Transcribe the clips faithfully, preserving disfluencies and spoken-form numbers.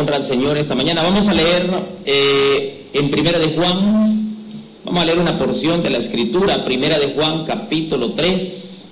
honra al Señor esta mañana. Vamos a leer eh, en Primera de Juan, vamos a leer una porción de la Escritura, Primera de Juan, capítulo tres,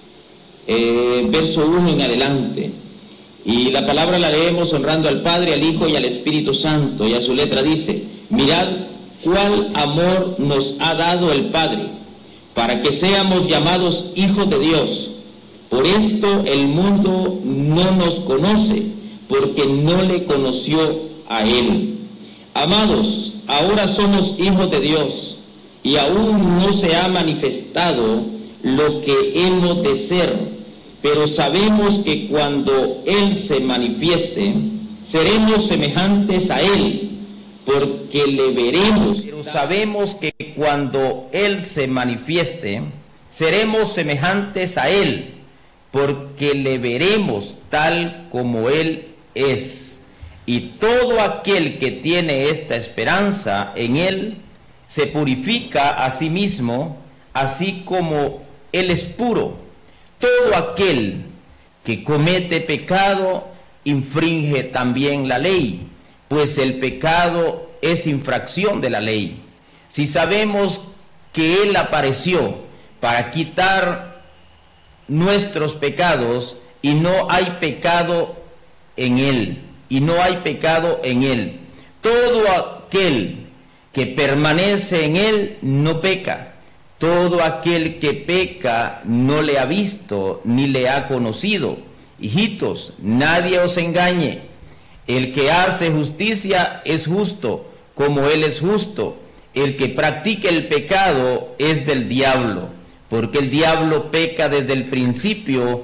eh, verso uno en adelante. Y la palabra la leemos honrando al Padre, al Hijo y al Espíritu Santo. Y a su letra dice: mirad cuál amor nos ha dado el Padre, para que seamos llamados hijos de Dios. Por esto el mundo no nos conoce, porque no le conoció a Él. Amados, ahora somos hijos de Dios, y aún no se ha manifestado lo que hemos de ser. Pero sabemos que cuando Él se manifieste, seremos semejantes a Él, porque le veremos. Pero sabemos que cuando Él se manifieste, seremos semejantes a Él, porque le veremos tal como Él es. Y todo aquel que tiene esta esperanza en Él, se purifica a sí mismo, así como Él es puro. Todo aquel que comete pecado infringe también la ley, pues el pecado es infracción de la ley. Si sabemos que Él apareció para quitar nuestros pecados, y no hay pecado en Él, y no hay pecado en Él. Todo aquel que permanece en Él no peca. Todo aquel que peca no le ha visto ni le ha conocido. Hijitos, nadie os engañe. El que hace justicia es justo, como Él es justo. El que practique el pecado es del diablo, porque el diablo peca desde el principio.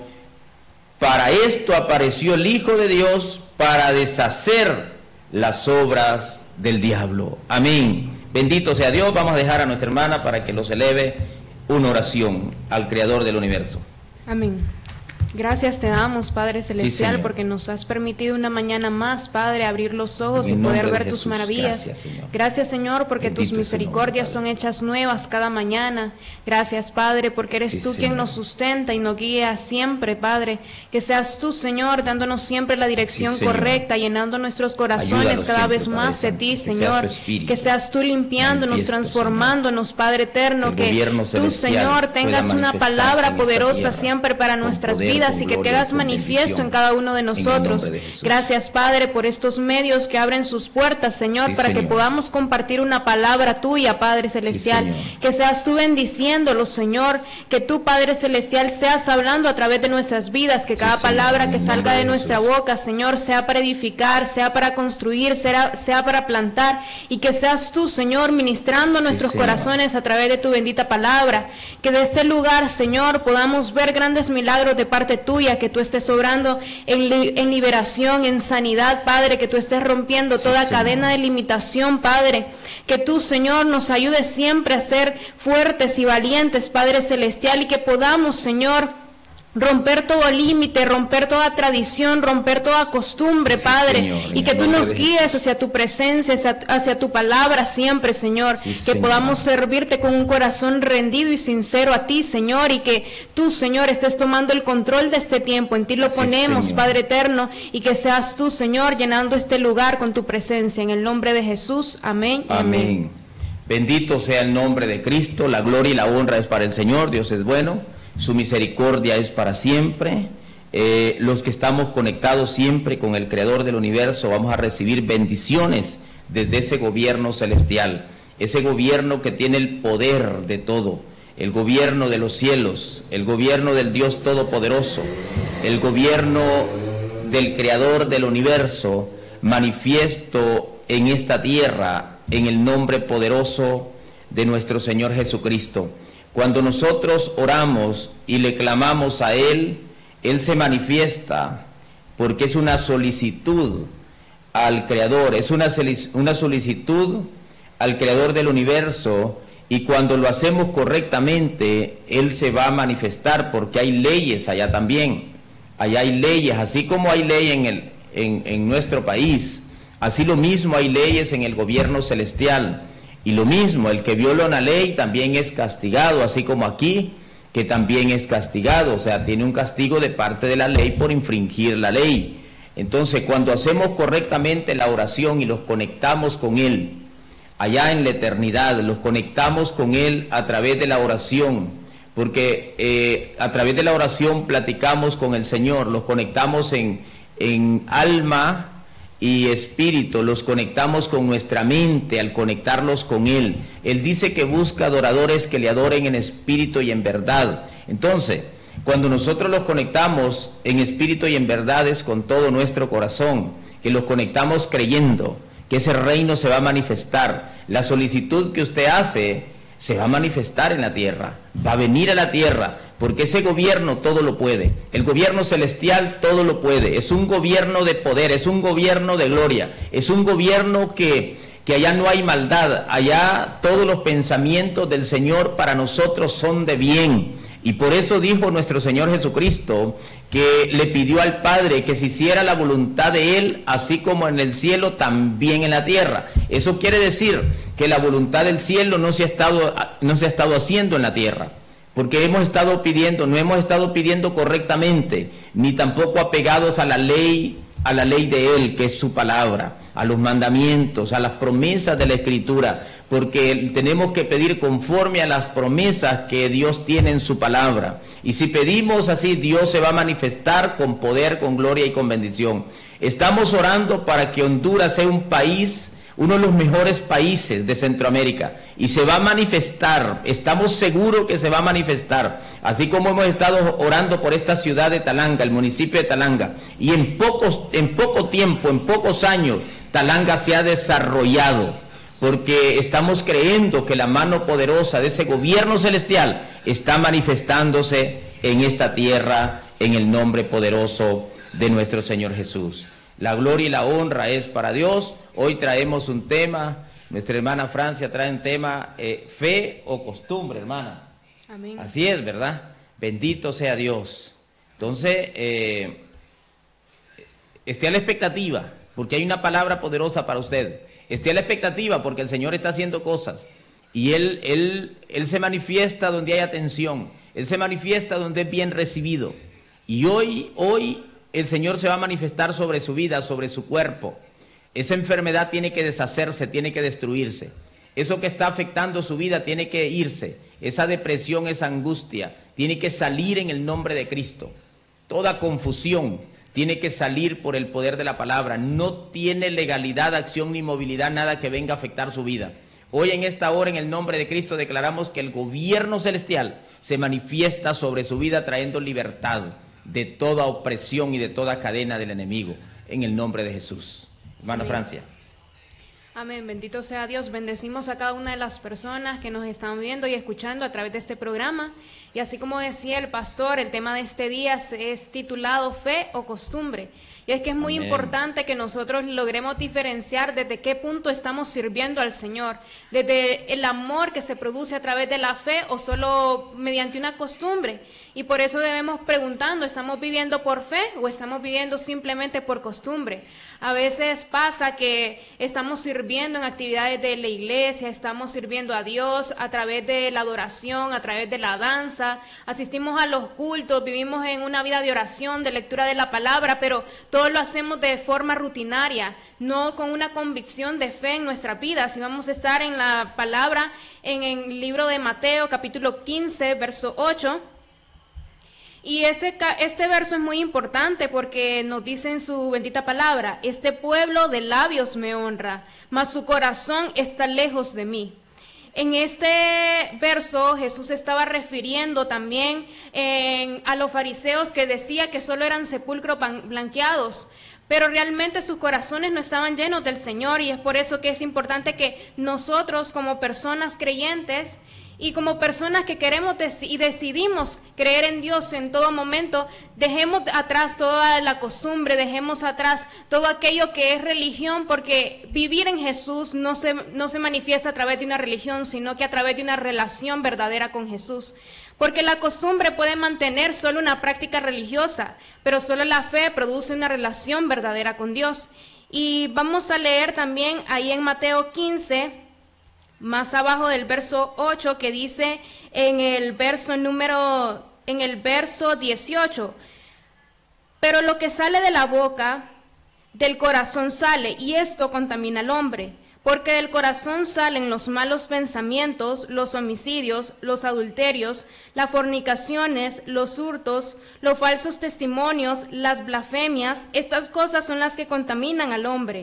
Para esto apareció el Hijo de Dios, para deshacer las obras del diablo. Amén. Bendito sea Dios. Vamos a dejar a nuestra hermana para que los eleve una oración al Creador del universo. Amén. Gracias te damos, Padre Celestial, sí, porque nos has permitido una mañana más, Padre, abrir los ojos y poder ver tus maravillas. Gracias, Señor, Gracias, Señor porque Bendito tus misericordias son hechas nuevas cada mañana. Gracias, Padre, porque eres sí, tú Señor. quien nos sustenta y nos guía siempre, Padre. Que seas tú, Señor, dándonos siempre la dirección sí, correcta, llenando nuestros corazones Ayúdanos cada siempre, vez más Padre, de ti, Señor. Que, que seas tú limpiándonos, transformándonos, Padre eterno. Que tú, Señor, tengas una palabra poderosa siempre para nuestras vidas. Y que te hagas manifiesto en cada uno de nosotros. Gracias, Padre, por estos medios que abren sus puertas, Señor, sí, para Señor. que podamos compartir una palabra tuya, Padre Celestial. Sí, que seas tú bendiciéndolo, Señor. Que tú, Padre Celestial, seas hablando a través de nuestras vidas. Que cada sí, palabra Señor, que salga de nuestra boca, Señor, sea para edificar, sea para construir, sea, sea para plantar. Y que seas tú, Señor, ministrando nuestros sí, corazones a través de tu bendita palabra. Que de este lugar, Señor, podamos ver grandes milagros de parte tuya, que tú estés obrando en, li en liberación, en sanidad, Padre, que tú estés rompiendo toda sí, cadena de limitación, Padre, que tú, Señor, nos ayudes siempre a ser fuertes y valientes, Padre Celestial, y que podamos, Señor, romper todo límite, romper toda tradición, romper toda costumbre, sí, Padre, Señor, y que tú nos guíes hacia tu presencia, hacia, hacia tu palabra siempre, Señor, sí, que Señor. podamos servirte con un corazón rendido y sincero a ti, Señor, y que tú, Señor, estés tomando el control de este tiempo, en ti lo ponemos, sí, Padre eterno, y que seas tú, Señor, llenando este lugar con tu presencia, en el nombre de Jesús, amén. Amén. amén. Bendito sea el nombre de Cristo, la gloria y la honra es para el Señor, Dios es bueno. Su misericordia es para siempre. Eh, los que estamos conectados siempre con el Creador del universo vamos a recibir bendiciones desde ese gobierno celestial, ese gobierno que tiene el poder de todo, el gobierno de los cielos, el gobierno del Dios Todopoderoso, el gobierno del Creador del universo, manifiesto en esta tierra en el nombre poderoso de nuestro Señor Jesucristo. Cuando nosotros oramos y le clamamos a Él, Él se manifiesta, porque es una solicitud al Creador, es una, una solicitud al Creador del universo, y cuando lo hacemos correctamente, Él se va a manifestar, porque hay leyes allá también, allá hay leyes, así como hay ley en, el, en, en nuestro país, así lo mismo hay leyes en el gobierno celestial. Y lo mismo, el que viola una ley también es castigado, así como aquí, que también es castigado, o sea, tiene un castigo de parte de la ley por infringir la ley. Entonces, cuando hacemos correctamente la oración y los conectamos con Él, allá en la eternidad, los conectamos con Él a través de la oración, porque eh, a través de la oración platicamos con el Señor, los conectamos en, en alma y espíritu, los conectamos con nuestra mente al conectarlos con Él. Él dice que busca adoradores que le adoren en espíritu y en verdad. Entonces, cuando nosotros los conectamos en espíritu y en verdad es con todo nuestro corazón, que los conectamos creyendo que ese reino se va a manifestar. La solicitud que usted hace se va a manifestar en la tierra, va a venir a la tierra, porque ese gobierno todo lo puede. El gobierno celestial todo lo puede. Es un gobierno de poder, es un gobierno de gloria, es un gobierno que, que allá no hay maldad, allá todos los pensamientos del Señor para nosotros son de bien. Y por eso dijo nuestro Señor Jesucristo que le pidió al Padre que se hiciera la voluntad de Él, así como en el cielo, también en la tierra. Eso quiere decir que la voluntad del cielo no se ha estado, no se ha estado haciendo en la tierra, porque hemos estado pidiendo, no hemos estado pidiendo correctamente, ni tampoco apegados a la ley, a la ley de Él, que es su palabra, a los mandamientos, a las promesas de la Escritura, porque tenemos que pedir conforme a las promesas que Dios tiene en su palabra. Y si pedimos así, Dios se va a manifestar con poder, con gloria y con bendición. Estamos orando para que Honduras sea un país, uno de los mejores países de Centroamérica, y se va a manifestar, estamos seguros que se va a manifestar, así como hemos estado orando por esta ciudad de Talanga, el municipio de Talanga, y en pocos, en poco tiempo, en pocos años, Talanga se ha desarrollado, porque estamos creyendo que la mano poderosa de ese gobierno celestial está manifestándose en esta tierra, en el nombre poderoso de nuestro Señor Jesús. La gloria y la honra es para Dios. Hoy traemos un tema, nuestra hermana Francia trae un tema, eh, fe o costumbre, hermana. Amén. Así es, ¿verdad? Bendito sea Dios. Entonces, eh, esté a la expectativa, porque hay una palabra poderosa para usted. Esté a la expectativa, porque el Señor está haciendo cosas. Y Él, Él, Él se manifiesta donde hay atención. Él se manifiesta donde es bien recibido. Y hoy, hoy el Señor se va a manifestar sobre su vida, sobre su cuerpo. Esa enfermedad tiene que deshacerse, tiene que destruirse. Eso que está afectando su vida tiene que irse. Esa depresión, esa angustia, tiene que salir en el nombre de Cristo. Toda confusión tiene que salir por el poder de la palabra. No tiene legalidad, acción ni movilidad, nada que venga a afectar su vida. Hoy en esta hora, en el nombre de Cristo, declaramos que el gobierno celestial se manifiesta sobre su vida, trayendo libertad de toda opresión y de toda cadena del enemigo, en el nombre de Jesús. Hermana Francia. Amén, bendito sea Dios. Bendecimos a cada una de las personas que nos están viendo y escuchando a través de este programa. Y así como decía el pastor, el tema de este día es titulado Fe o Costumbre. Y es que es muy Amén. Importante que nosotros logremos diferenciar desde qué punto estamos sirviendo al Señor, desde el amor que se produce a través de la fe o solo mediante una costumbre. Y por eso debemos preguntando, ¿estamos viviendo por fe o estamos viviendo simplemente por costumbre? A veces pasa que estamos sirviendo en actividades de la iglesia, estamos sirviendo a Dios a través de la adoración, a través de la danza, asistimos a los cultos, vivimos en una vida de oración, de lectura de la palabra, pero todo lo hacemos de forma rutinaria, no con una convicción de fe en nuestra vida. Si vamos a estar en la palabra, en el libro de Mateo, capítulo quince, verso ocho, y este, este verso es muy importante porque nos dice en su bendita palabra: este pueblo de labios me honra, mas su corazón está lejos de mí. En este verso Jesús estaba refiriendo también en, a los fariseos, que decía que solo eran sepulcros blanqueados, pero realmente sus corazones no estaban llenos del Señor, y es por eso que es importante que nosotros como personas creyentes y como personas que queremos y decidimos creer en Dios en todo momento, dejemos atrás toda la costumbre, dejemos atrás todo aquello que es religión, porque vivir en Jesús no se, no se manifiesta a través de una religión, sino que a través de una relación verdadera con Jesús. Porque la costumbre puede mantener solo una práctica religiosa, pero solo la fe produce una relación verdadera con Dios. Y vamos a leer también ahí en Mateo quince, más abajo del verso ocho, que dice en el verso número, en el verso dieciocho: pero lo que sale de la boca del corazón sale, y esto contamina al hombre. Porque del corazón salen los malos pensamientos, los homicidios, los adulterios, las fornicaciones, los hurtos, los falsos testimonios, las blasfemias. Estas cosas son las que contaminan al hombre.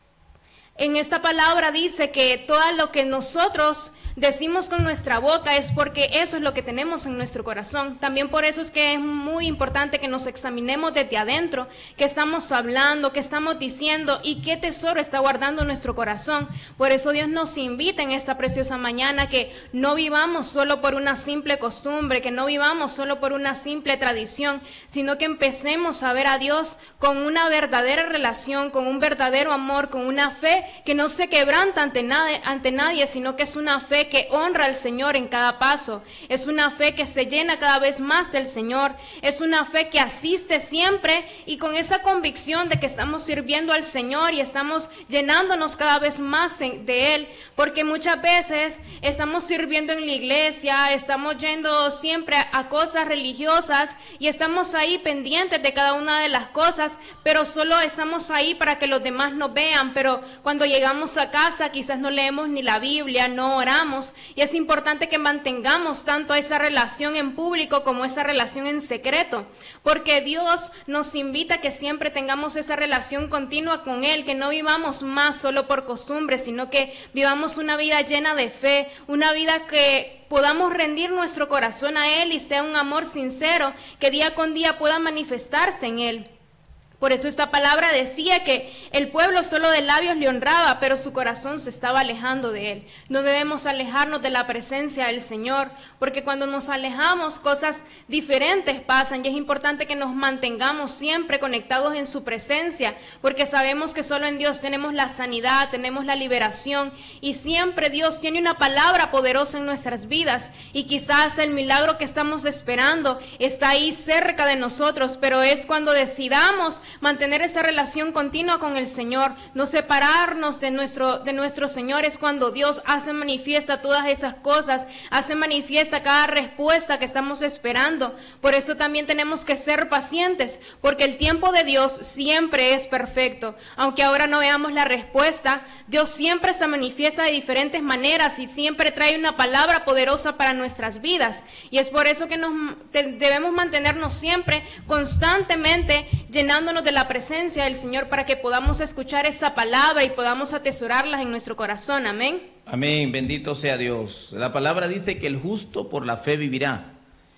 En esta palabra dice que todo lo que nosotros decimos con nuestra boca es porque eso es lo que tenemos en nuestro corazón. También por eso es que es muy importante que nos examinemos desde adentro, qué estamos hablando, qué estamos diciendo y qué tesoro está guardando nuestro corazón. Por eso Dios nos invita en esta preciosa mañana que no vivamos solo por una simple costumbre, que no vivamos solo por una simple tradición, sino que empecemos a ver a Dios con una verdadera relación, con un verdadero amor, con una fe que no se quebranta ante nadie, ante nadie, sino que es una fe que honra al Señor en cada paso, es una fe que se llena cada vez más del Señor, es una fe que asiste siempre y con esa convicción de que estamos sirviendo al Señor y estamos llenándonos cada vez más de Él, porque muchas veces estamos sirviendo en la iglesia, estamos yendo siempre a, a cosas religiosas y estamos ahí pendientes de cada una de las cosas, pero solo estamos ahí para que los demás nos vean, pero cuando Cuando llegamos a casa quizás no leemos ni la Biblia, no oramos, y es importante que mantengamos tanto esa relación en público como esa relación en secreto, porque Dios nos invita a que siempre tengamos esa relación continua con Él, que no vivamos más solo por costumbre, sino que vivamos una vida llena de fe, una vida que podamos rendir nuestro corazón a Él y sea un amor sincero que día con día pueda manifestarse en Él. Por eso esta palabra decía que el pueblo solo de labios le honraba, pero su corazón se estaba alejando de Él. No debemos alejarnos de la presencia del Señor, porque cuando nos alejamos cosas diferentes pasan y es importante que nos mantengamos siempre conectados en su presencia, porque sabemos que solo en Dios tenemos la sanidad, tenemos la liberación y siempre Dios tiene una palabra poderosa en nuestras vidas y quizás el milagro que estamos esperando está ahí cerca de nosotros, pero es cuando decidamos mantener esa relación continua con el Señor, no separarnos de nuestro, de nuestro Señor, es cuando Dios hace manifiesta todas esas cosas, hace manifiesta cada respuesta que estamos esperando. Por eso también tenemos que ser pacientes, porque el tiempo de Dios siempre es perfecto. Aunque ahora no veamos la respuesta, Dios siempre se manifiesta de diferentes maneras y siempre trae una palabra poderosa para nuestras vidas. Y es por eso que nos debemos mantenernos siempre, constantemente, llenándonos de la presencia del Señor para que podamos escuchar esa palabra y podamos atesorarlas en nuestro corazón. Amén. Amén, bendito sea Dios. La palabra dice que el justo por la fe vivirá,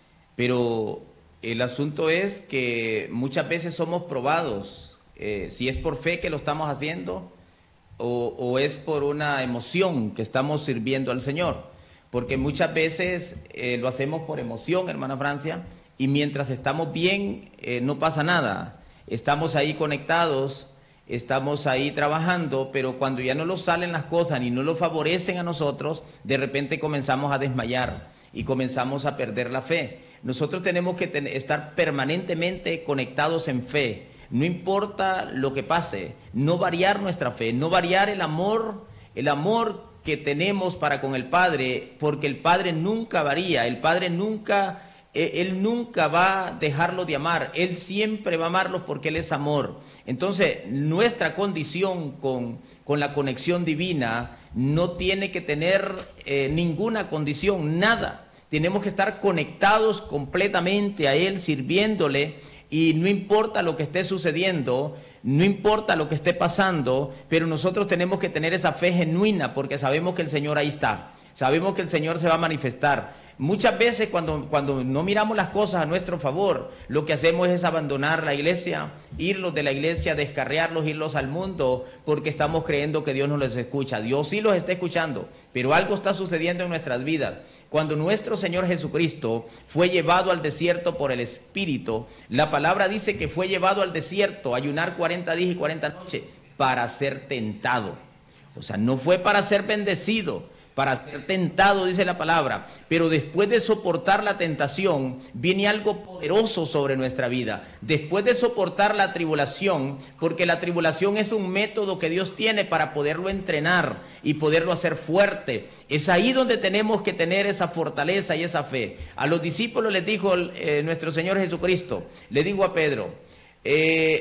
pero el asunto es que muchas veces somos probados, eh, si es por fe que lo estamos haciendo o, o es por una emoción que estamos sirviendo al Señor, porque muchas veces eh, lo hacemos por emoción, hermana Francia, y mientras estamos bien eh, no pasa nada. Estamos ahí conectados, estamos ahí trabajando, pero cuando ya no nos salen las cosas ni no lo favorecen a nosotros, de repente comenzamos a desmayar y comenzamos a perder la fe. Nosotros tenemos que ten- estar permanentemente conectados en fe, no importa lo que pase, no variar nuestra fe, no variar el amor, el amor que tenemos para con el Padre, porque el Padre nunca varía, el Padre nunca... Él nunca va a dejarlo de amar, Él siempre va a amarlos porque Él es amor. Entonces, nuestra condición con, con la conexión divina no tiene que tener eh, ninguna condición, nada. Tenemos que estar conectados completamente a Él, sirviéndole, y no importa lo que esté sucediendo, no importa lo que esté pasando, pero nosotros tenemos que tener esa fe genuina porque sabemos que el Señor ahí está, sabemos que el Señor se va a manifestar. Muchas veces cuando, cuando no miramos las cosas a nuestro favor, lo que hacemos es abandonar la iglesia, irlos de la iglesia, descarriarlos, irlos al mundo, porque estamos creyendo que Dios no los escucha. Dios sí los está escuchando, pero algo está sucediendo en nuestras vidas. Cuando nuestro Señor Jesucristo fue llevado al desierto por el Espíritu, la palabra dice que fue llevado al desierto a ayunar cuarenta días y cuarenta noches para ser tentado. O sea, no fue para ser bendecido, para ser tentado, dice la palabra, pero después de soportar la tentación, viene algo poderoso sobre nuestra vida. Después de soportar la tribulación, porque la tribulación es un método que Dios tiene para poderlo entrenar y poderlo hacer fuerte. Es ahí donde tenemos que tener esa fortaleza y esa fe. A los discípulos les dijo eh, nuestro Señor Jesucristo, le digo a Pedro, eh,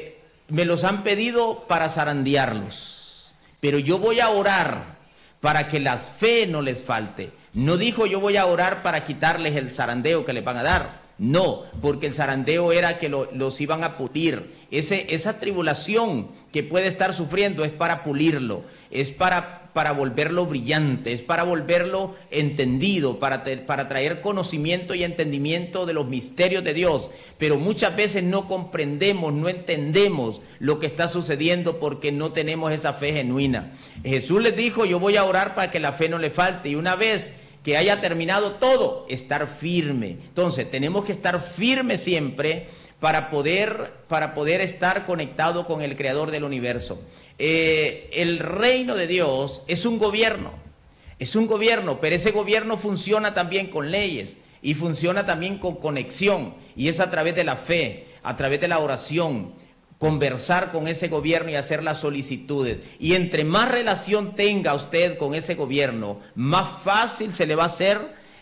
me los han pedido para zarandearlos, pero yo voy a orar para que la fe no les falte. No dijo yo voy a orar para quitarles el zarandeo que les van a dar. No, porque el zarandeo era que lo, los iban a pulir. Ese, esa tribulación que puede estar sufriendo es para pulirlo, es para, para volverlo brillante, es para volverlo entendido, para, te, para traer conocimiento y entendimiento de los misterios de Dios. Pero muchas veces no comprendemos, no entendemos lo que está sucediendo porque no tenemos esa fe genuina. Jesús les dijo, yo voy a orar para que la fe no le falte, y una vez que haya terminado todo, estar firme. Entonces, tenemos que estar firmes siempre para poder, para poder estar conectado con el Creador del universo. Eh, el reino de Dios es un gobierno, es un gobierno, pero ese gobierno funciona también con leyes y funciona también con conexión, y es a través de la fe, a través de la oración, conversar con ese gobierno y hacer las solicitudes. Y entre más relación tenga usted con ese gobierno, más fácil se le va a hacer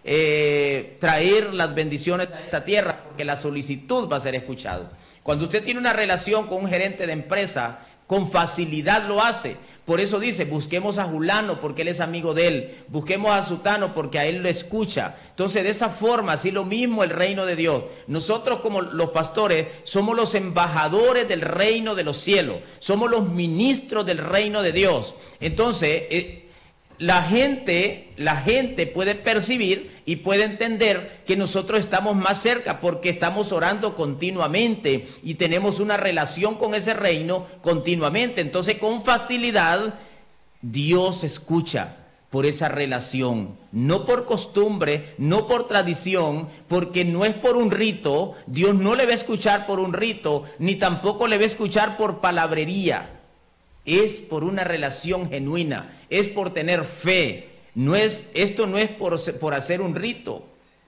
eh, traer las bendiciones a esta tierra, porque la solicitud va a ser escuchada. Cuando usted tiene una relación con un gerente de empresa, con facilidad lo hace. Por eso dice, busquemos a Julano porque él es amigo de él, busquemos a Sutano porque a él lo escucha. Entonces, de esa forma, así lo mismo el reino de Dios. Nosotros como los pastores somos los embajadores del reino de los cielos, somos los ministros del reino de Dios. Entonces, eh, la gente, la gente puede percibir y puede entender que nosotros estamos más cerca porque estamos orando continuamente y tenemos una relación con ese reino continuamente. Entonces, con facilidad, Dios escucha por esa relación, no por costumbre, no por tradición, porque no es por un rito. Dios no le va a escuchar por un rito, ni tampoco le va a escuchar por palabrería. Es por una relación genuina, es por tener fe. No es, esto no es por, por hacer un rito,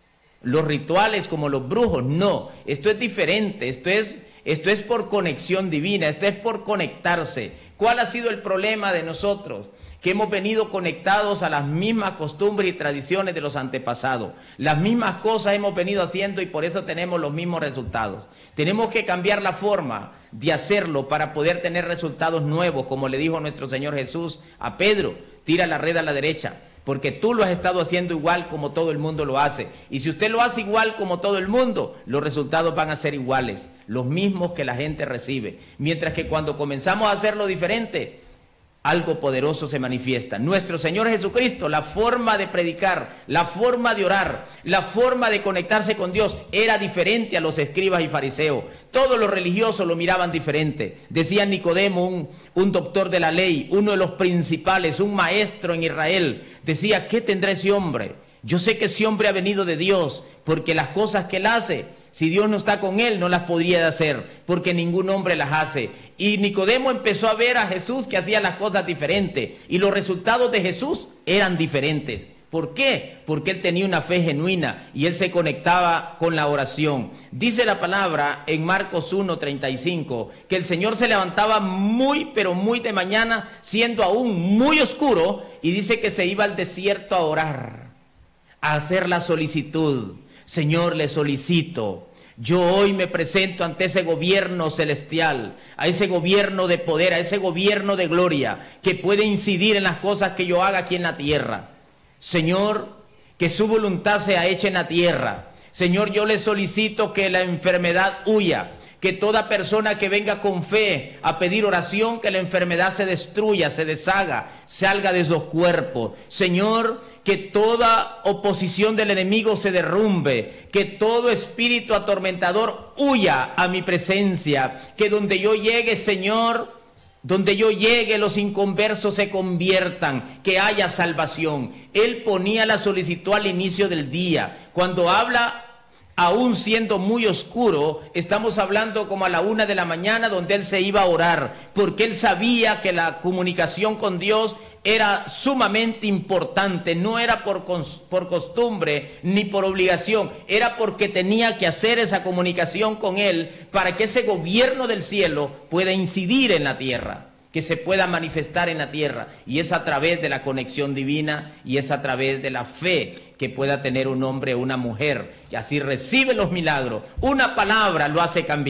los rituales como los brujos, no. Esto es diferente, esto es, esto es por conexión divina, esto es por conectarse. ¿Cuál ha sido el problema de nosotros? Que hemos venido conectados a las mismas costumbres y tradiciones de los antepasados. Las mismas cosas hemos venido haciendo y por eso tenemos los mismos resultados. Tenemos que cambiar la forma de hacerlo para poder tener resultados nuevos, como le dijo nuestro Señor Jesús a Pedro: tira la red a la derecha, porque tú lo has estado haciendo igual como todo el mundo lo hace. Y si usted lo hace igual como todo el mundo, los resultados van a ser iguales, los mismos que la gente recibe. Mientras que cuando comenzamos a hacerlo diferente, algo poderoso se manifiesta. Nuestro Señor Jesucristo, la forma de predicar, la forma de orar, la forma de conectarse con Dios era diferente a los escribas y fariseos. Todos los religiosos lo miraban diferente. Decía Nicodemo, un, un doctor de la ley, uno de los principales, un maestro en Israel, decía, ¿qué tendrá ese hombre? Yo sé que ese hombre ha venido de Dios, porque las cosas que él hace, si Dios no está con él, no las podría hacer, porque ningún hombre las hace. Y Nicodemo empezó a ver a Jesús que hacía las cosas diferentes, y los resultados de Jesús eran diferentes. ¿Por qué? Porque él tenía una fe genuina y él se conectaba con la oración. Dice la palabra en Marcos uno, treinta y cinco, que el Señor se levantaba muy, pero muy de mañana, siendo aún muy oscuro, y dice que se iba al desierto a orar, a hacer la solicitud. Señor, le solicito, yo hoy me presento ante ese gobierno celestial, a ese gobierno de poder, a ese gobierno de gloria, que puede incidir en las cosas que yo haga aquí en la tierra. Señor, que su voluntad sea hecha en la tierra. Señor, yo le solicito que la enfermedad huya, que toda persona que venga con fe a pedir oración, que la enfermedad se destruya, se deshaga, salga de esos cuerpos. Señor, que toda oposición del enemigo se derrumbe, que todo espíritu atormentador huya a mi presencia, que donde yo llegue, Señor, donde yo llegue, los inconversos se conviertan, que haya salvación. Él ponía la solicitud al inicio del día. Cuando habla, aún siendo muy oscuro, estamos hablando como a la una de la mañana, donde él se iba a orar, porque él sabía que la comunicación con Dios era sumamente importante. No era por, por costumbre ni por obligación, era porque tenía que hacer esa comunicación con él para que ese gobierno del cielo pueda incidir en la tierra, que se pueda manifestar en la tierra, y es a través de la conexión divina, y es a través de la fe que pueda tener un hombre o una mujer, y así recibe los milagros. Una palabra lo hace cambiar,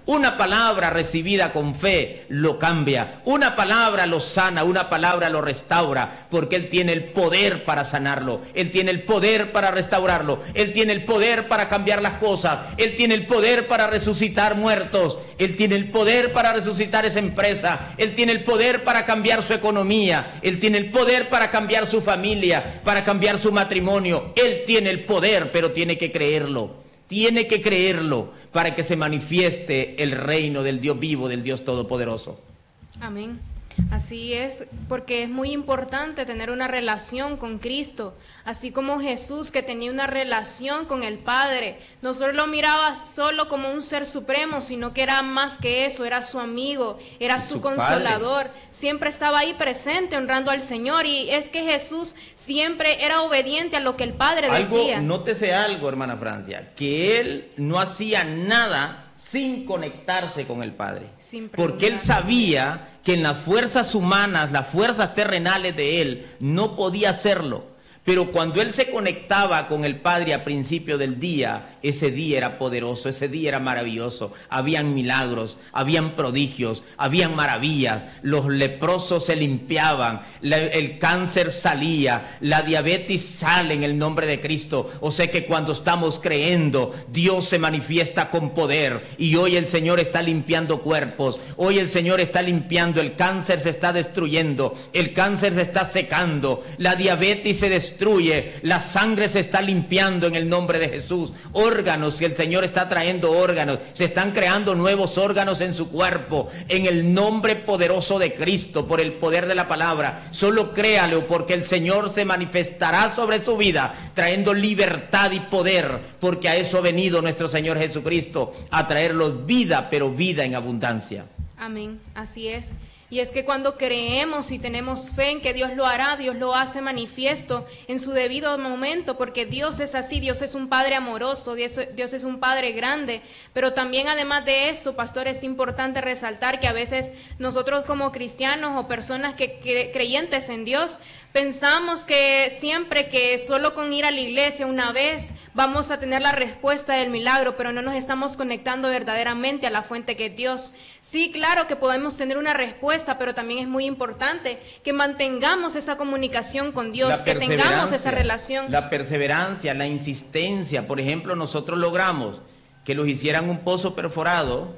Una palabra recibida con fe lo cambia. Una palabra lo sana, una palabra lo restaura, porque Él tiene el poder para sanarlo. Él tiene el poder para restaurarlo. Él tiene el poder para cambiar las cosas. Él tiene el poder para resucitar muertos. Él tiene el poder para resucitar esa empresa. Él tiene el poder para cambiar su economía. Él tiene el poder para cambiar su familia, para cambiar su matrimonio. Él tiene el poder, pero tiene que creerlo. Tiene que creerlo para que se manifieste el reino del Dios vivo, del Dios todopoderoso. Amén. Así es, porque es muy importante tener una relación con Cristo, así como Jesús, que tenía una relación con el Padre. No solo lo miraba solo como un ser supremo, sino que era más que eso, era su amigo, era su, su consolador. Padre. Siempre estaba ahí presente, honrando al Señor, y es que Jesús siempre era obediente a lo que el Padre algo, decía. Nótese algo, hermana Francia, que Él no hacía nada sin conectarse con el Padre, porque Él sabía que en las fuerzas humanas, las fuerzas terrenales de Él, no podía hacerlo. Pero cuando Él se conectaba con el Padre a principio del día, ese día era poderoso, ese día era maravilloso. Habían milagros, habían prodigios, habían maravillas. Los leprosos se limpiaban, la, el cáncer salía, la diabetes sale en el nombre de Cristo. O sea que cuando estamos creyendo, Dios se manifiesta con poder. Y hoy el Señor está limpiando cuerpos, hoy el Señor está limpiando, el cáncer se está destruyendo, el cáncer se está secando, la diabetes se destruye. Destruye, la sangre se está limpiando en el nombre de Jesús. Órganos, que el Señor está trayendo órganos, se están creando nuevos órganos en su cuerpo, en el nombre poderoso de Cristo, por el poder de la palabra. Solo créalo, porque el Señor se manifestará sobre su vida, trayendo libertad y poder, porque a eso ha venido nuestro Señor Jesucristo, a traerlos vida, pero vida en abundancia. Amén, así es. Y es que cuando creemos y tenemos fe en que Dios lo hará, Dios lo hace manifiesto en su debido momento, porque Dios es así, Dios es un Padre amoroso, Dios, Dios es un Padre grande. Pero también, además de esto, pastor, es importante resaltar que a veces nosotros como cristianos o personas que cre- creyentes en Dios, pensamos que siempre que solo con ir a la iglesia una vez vamos a tener la respuesta del milagro, pero no nos estamos conectando verdaderamente a la fuente que es Dios. Sí, claro que podemos tener una respuesta, pero también es muy importante que mantengamos esa comunicación con Dios, que tengamos esa relación. La perseverancia, la insistencia. Por ejemplo, nosotros logramos que los hicieran un pozo perforado.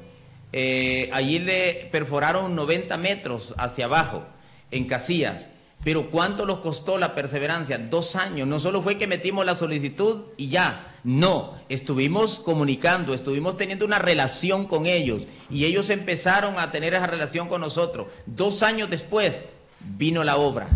Eh, allí le perforaron noventa metros hacia abajo, en Casillas. Pero ¿cuánto nos costó la perseverancia? Dos años. No solo fue que metimos la solicitud y ya. No, estuvimos comunicando, estuvimos teniendo una relación con ellos. Y ellos empezaron a tener esa relación con nosotros. Dos años después vino la obra.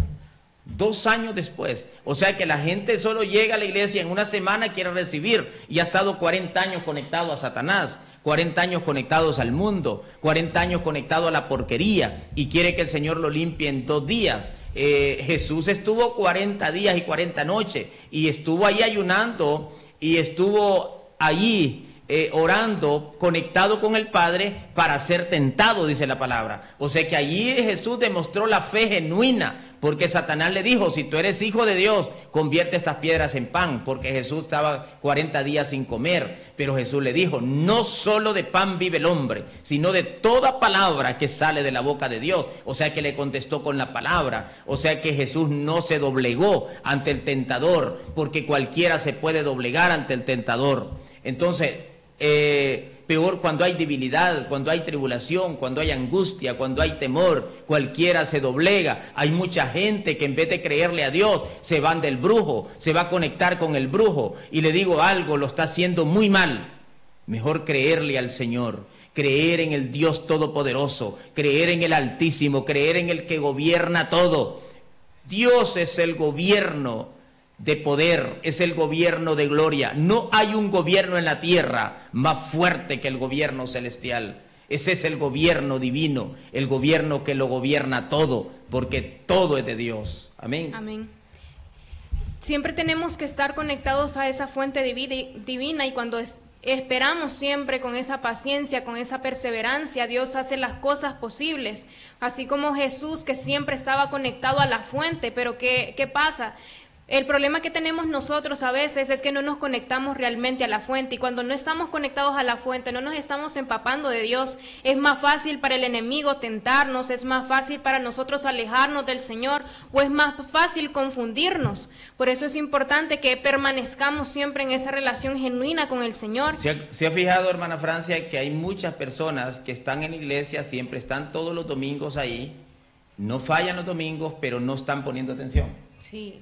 Dos años después. O sea que la gente solo llega a la iglesia en una semana, quiere recibir. Y ha estado cuarenta años conectado a Satanás. cuarenta años conectados al mundo. cuarenta años conectado a la porquería. Y quiere que el Señor lo limpie en dos días. Eh, Jesús estuvo cuarenta días y cuarenta noches y estuvo ahí ayunando y estuvo allí eh, orando, conectado con el Padre para ser tentado, dice la palabra. O sea que allí Jesús demostró la fe genuina, porque Satanás le dijo: si tú eres hijo de Dios, convierte estas piedras en pan, porque Jesús estaba cuarenta días sin comer. Pero Jesús le dijo: no solo de pan vive el hombre, sino de toda palabra que sale de la boca de Dios. O sea que le contestó con la palabra. O sea que Jesús no se doblegó ante el tentador, porque cualquiera se puede doblegar ante el tentador. Entonces, eh, peor cuando hay debilidad, cuando hay tribulación, cuando hay angustia, cuando hay temor, cualquiera se doblega. Hay mucha gente que en vez de creerle a Dios, se van del brujo, se va a conectar con el brujo. Y le digo algo, lo está haciendo muy mal. Mejor creerle al Señor, creer en el Dios Todopoderoso, creer en el Altísimo, creer en el que gobierna todo. Dios es el gobierno de poder, es el gobierno de gloria. No hay un gobierno en la tierra más fuerte que el gobierno celestial. Ese es el gobierno divino, el gobierno que lo gobierna todo, porque todo es de Dios. Amén. Amén. Siempre tenemos que estar conectados a esa fuente divina, y cuando es, esperamos siempre con esa paciencia, con esa perseverancia, Dios hace las cosas posibles. Así como Jesús, que siempre estaba conectado a la fuente. Pero ¿qué, qué pasa? El problema que tenemos nosotros a veces es que no nos conectamos realmente a la fuente, y cuando no estamos conectados a la fuente, no nos estamos empapando de Dios, es más fácil para el enemigo tentarnos, es más fácil para nosotros alejarnos del Señor, o es más fácil confundirnos. Por eso es importante que permanezcamos siempre en esa relación genuina con el Señor. ¿Se ha, se ha fijado, hermana Francia, que hay muchas personas que están en la iglesia, siempre están todos los domingos ahí, no fallan los domingos, pero no están poniendo atención? Sí.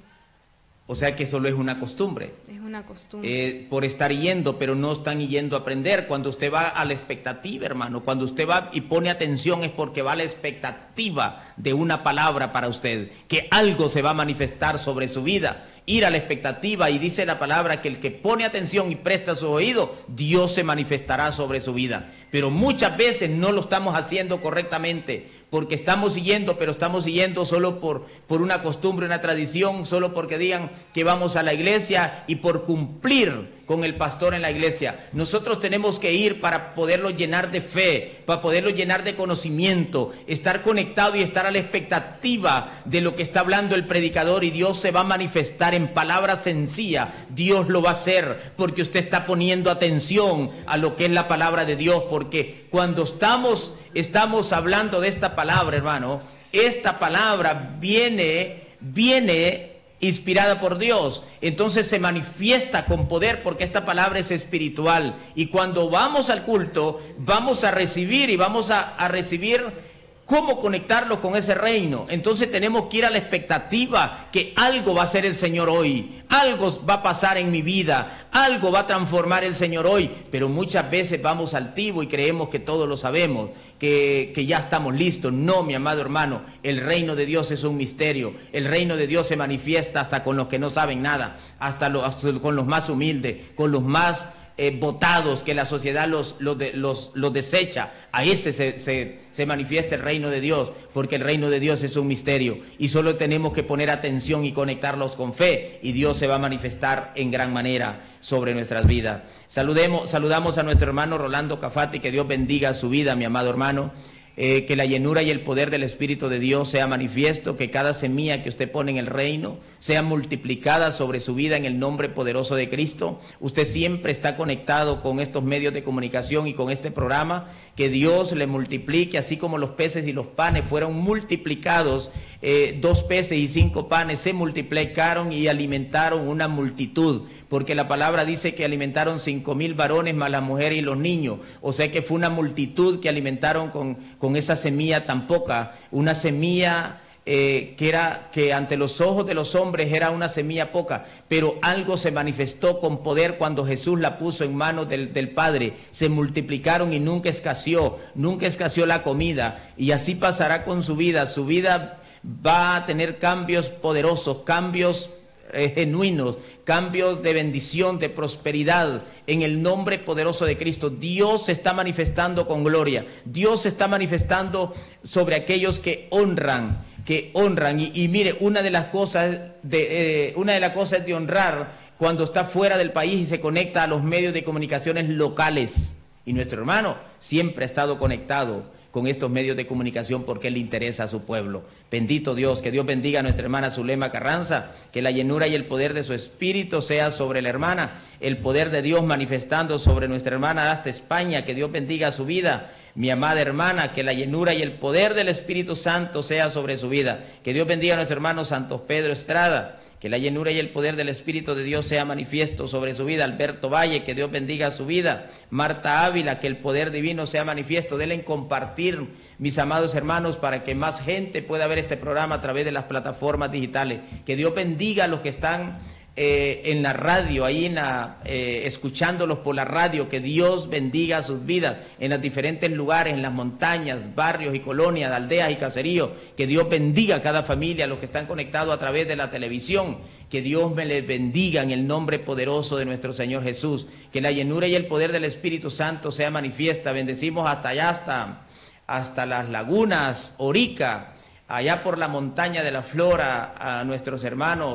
O sea que solo es una costumbre. Es una costumbre. Eh, por estar yendo, pero no están yendo a aprender. Cuando usted va a la expectativa, hermano, cuando usted va y pone atención es porque va a la expectativa de una palabra para usted, que algo se va a manifestar sobre su vida. Ir a la expectativa, y dice la palabra que el que pone atención y presta su oído, Dios se manifestará sobre su vida. Pero muchas veces no lo estamos haciendo correctamente, porque estamos siguiendo, pero estamos siguiendo solo por, por una costumbre, una tradición, solo porque digan que vamos a la iglesia y por cumplir con el pastor en la iglesia. Nosotros tenemos que ir para poderlo llenar de fe, para poderlo llenar de conocimiento, estar conectado y estar a la expectativa de lo que está hablando el predicador, y Dios se va a manifestar en palabras sencillas. Dios lo va a hacer porque usted está poniendo atención a lo que es la palabra de Dios, porque cuando estamos, estamos hablando de esta palabra, hermano, esta palabra viene, viene inspirada por Dios, entonces se manifiesta con poder, porque esta palabra es espiritual, y cuando vamos al culto vamos a recibir y vamos a, a recibir cómo conectarlo con ese reino. Entonces tenemos que ir a la expectativa que algo va a hacer el Señor hoy, algo va a pasar en mi vida, algo va a transformar el Señor hoy, pero muchas veces vamos altivo y creemos que todo lo sabemos, que, que ya estamos listos. No, mi amado hermano, el reino de Dios es un misterio. El reino de Dios se manifiesta hasta con los que no saben nada, hasta, lo, hasta con los más humildes, con los más Eh, votados, que la sociedad los, los, de, los, los desecha. A ese se, se, se manifiesta el reino de Dios, porque el reino de Dios es un misterio, y solo tenemos que poner atención y conectarlos con fe, y Dios se va a manifestar en gran manera sobre nuestras vidas. Saludemos, saludamos a nuestro hermano Rolando Cafati, que Dios bendiga su vida, mi amado hermano. Eh, que la llenura y el poder del Espíritu de Dios sea manifiesto, que cada semilla que usted pone en el reino sea multiplicada sobre su vida en el nombre poderoso de Cristo. Usted siempre está conectado con estos medios de comunicación y con este programa. Que Dios le multiplique, así como los peces y los panes fueron multiplicados, eh, dos peces y cinco panes se multiplicaron y alimentaron una multitud, porque la palabra dice que alimentaron cinco mil varones más las mujeres y los niños. O sea que fue una multitud que alimentaron con, con con esa semilla tan poca, una semilla eh, que era que ante los ojos de los hombres era una semilla poca, pero algo se manifestó con poder cuando Jesús la puso en manos del, del Padre. Se multiplicaron y nunca escaseó, nunca escaseó la comida, y así pasará con su vida. Su vida va a tener cambios poderosos, cambios Eh, genuinos, cambios de bendición, de prosperidad, en el nombre poderoso de Cristo. Dios se está manifestando con gloria. Dios se está manifestando sobre aquellos que honran, que honran. Y, y mire, una de las cosas de eh, una de las cosas de honrar cuando está fuera del país y se conecta a los medios de comunicaciones locales. Y nuestro hermano siempre ha estado conectado con estos medios de comunicación porque le interesa a su pueblo. Bendito Dios, que Dios bendiga a nuestra hermana Zulema Carranza, que la llenura y el poder de su espíritu sea sobre la hermana, el poder de Dios manifestando sobre nuestra hermana hasta España, que Dios bendiga su vida. Mi amada hermana, que la llenura y el poder del Espíritu Santo sea sobre su vida. Que Dios bendiga a nuestro hermano Santos Pedro Estrada, que la llenura y el poder del Espíritu de Dios sea manifiesto sobre su vida. Alberto Valle, que Dios bendiga su vida. Marta Ávila, que el poder divino sea manifiesto. Denle en compartir, mis amados hermanos, para que más gente pueda ver este programa a través de las plataformas digitales. Que Dios bendiga a los que están Eh, en la radio, ahí en la, eh, escuchándolos por la radio. Que Dios bendiga sus vidas en los diferentes lugares, en las montañas, barrios y colonias, aldeas y caseríos. Que Dios bendiga a cada familia, a los que están conectados a través de la televisión. Que Dios me les bendiga en el nombre poderoso de nuestro Señor Jesús. Que la llenura y el poder del Espíritu Santo sea manifiesta. Bendecimos hasta allá, hasta, hasta las lagunas, Orica, allá por la montaña de la Flora, a nuestros hermanos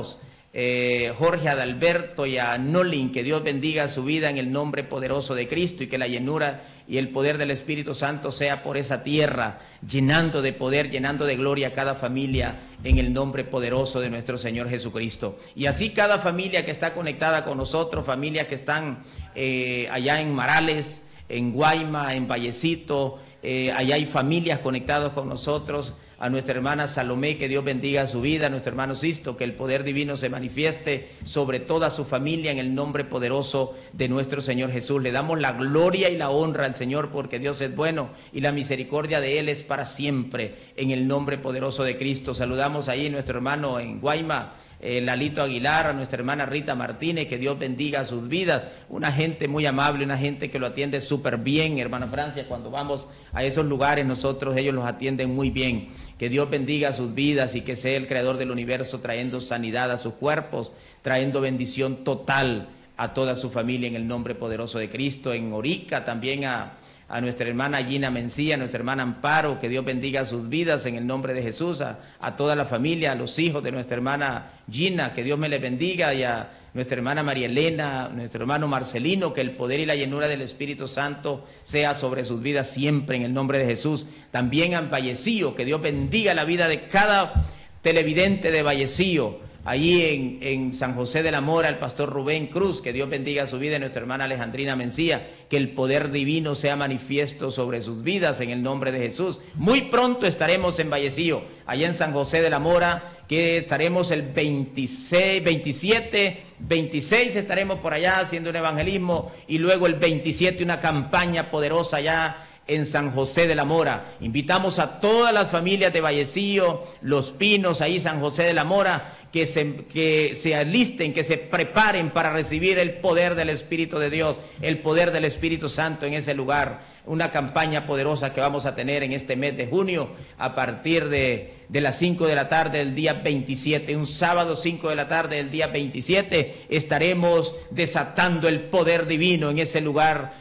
eh, Jorge Adalberto y a Nolin, que Dios bendiga su vida en el nombre poderoso de Cristo y que la llenura y el poder del Espíritu Santo sea por esa tierra, llenando de poder, llenando de gloria a cada familia en el nombre poderoso de nuestro Señor Jesucristo. Y así cada familia que está conectada con nosotros, familias que están eh, allá en Marales, en Guayma, en Vallecito, eh, allá hay familias conectadas con nosotros, a nuestra hermana Salomé, que Dios bendiga su vida, a nuestro hermano Sisto, que el poder divino se manifieste sobre toda su familia en el nombre poderoso de nuestro Señor Jesús. Le damos la gloria y la honra al Señor porque Dios es bueno y la misericordia de Él es para siempre en el nombre poderoso de Cristo. Saludamos ahí a nuestro hermano en Guayma, Eh, Lalito Aguilar, a nuestra hermana Rita Martínez, que Dios bendiga sus vidas, una gente muy amable, una gente que lo atiende súper bien, hermana Francia, cuando vamos a esos lugares nosotros, ellos los atienden muy bien, que Dios bendiga sus vidas y que sea el creador del universo trayendo sanidad a sus cuerpos, trayendo bendición total a toda su familia en el nombre poderoso de Cristo. En Orica también a a nuestra hermana Gina Mencía, a nuestra hermana Amparo, que Dios bendiga sus vidas en el nombre de Jesús, a, a toda la familia, a los hijos de nuestra hermana Gina, que Dios me les bendiga, y a nuestra hermana María Elena, a nuestro hermano Marcelino, que el poder y la llenura del Espíritu Santo sea sobre sus vidas siempre en el nombre de Jesús. También a Vallecillo, que Dios bendiga la vida de cada televidente de Vallecillo, allí en, en San José de la Mora, el pastor Rubén Cruz, que Dios bendiga su vida, y nuestra hermana Alejandrina Mencía, que el poder divino sea manifiesto sobre sus vidas en el nombre de Jesús. Muy pronto estaremos en Vallecillo, allá en San José de la Mora, que estaremos el veintiséis, veintisiete, veintiséis estaremos por allá haciendo un evangelismo, y luego el veintisiete una campaña poderosa allá en San José de la Mora. Invitamos a todas las familias de Vallecillo, Los Pinos, ahí San José de la Mora, que se, que se alisten, que se preparen para recibir el poder del Espíritu de Dios, el poder del Espíritu Santo en ese lugar. Una campaña poderosa que vamos a tener en este mes de junio a partir de, de las cinco de la tarde del día veintisiete, un sábado cinco de la tarde del día veintisiete, estaremos desatando el poder divino en ese lugar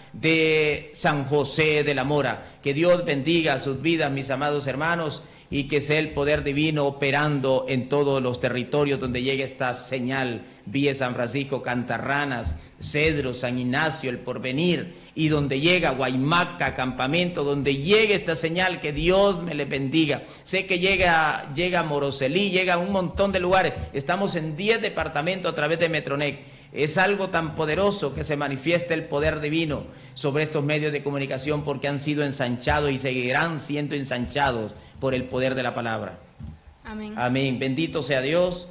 de San José de la Mora. Que Dios bendiga sus vidas, mis amados hermanos, y que sea el poder divino operando en todos los territorios donde llegue esta señal, Villa San Francisco, Cantarranas, Cedro, San Ignacio, El Porvenir, y donde llega Guaymaca, Campamento, donde llegue esta señal, que Dios me le bendiga. Sé que llega, llega Moroselí, llega a un montón de lugares, estamos en diez departamentos a través de Metronec. Es algo tan poderoso que se manifieste el poder divino sobre estos medios de comunicación, porque han sido ensanchados y seguirán siendo ensanchados por el poder de la palabra. Amén. Amén. Bendito sea Dios.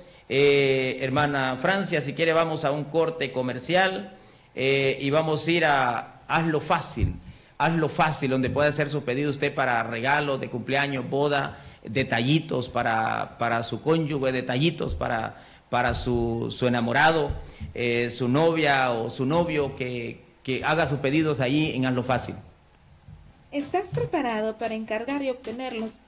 Eh, hermana Francia, si quiere vamos a un corte comercial eh, y vamos a ir a Hazlo Fácil. Hazlo Fácil, donde puede hacer su pedido usted para regalos de cumpleaños, boda, detallitos para, para su cónyuge, detallitos para, para su, su enamorado, eh, su novia o su novio, que, que haga sus pedidos ahí en Hazlo Fácil. ¿Estás preparado para encargar y obtener los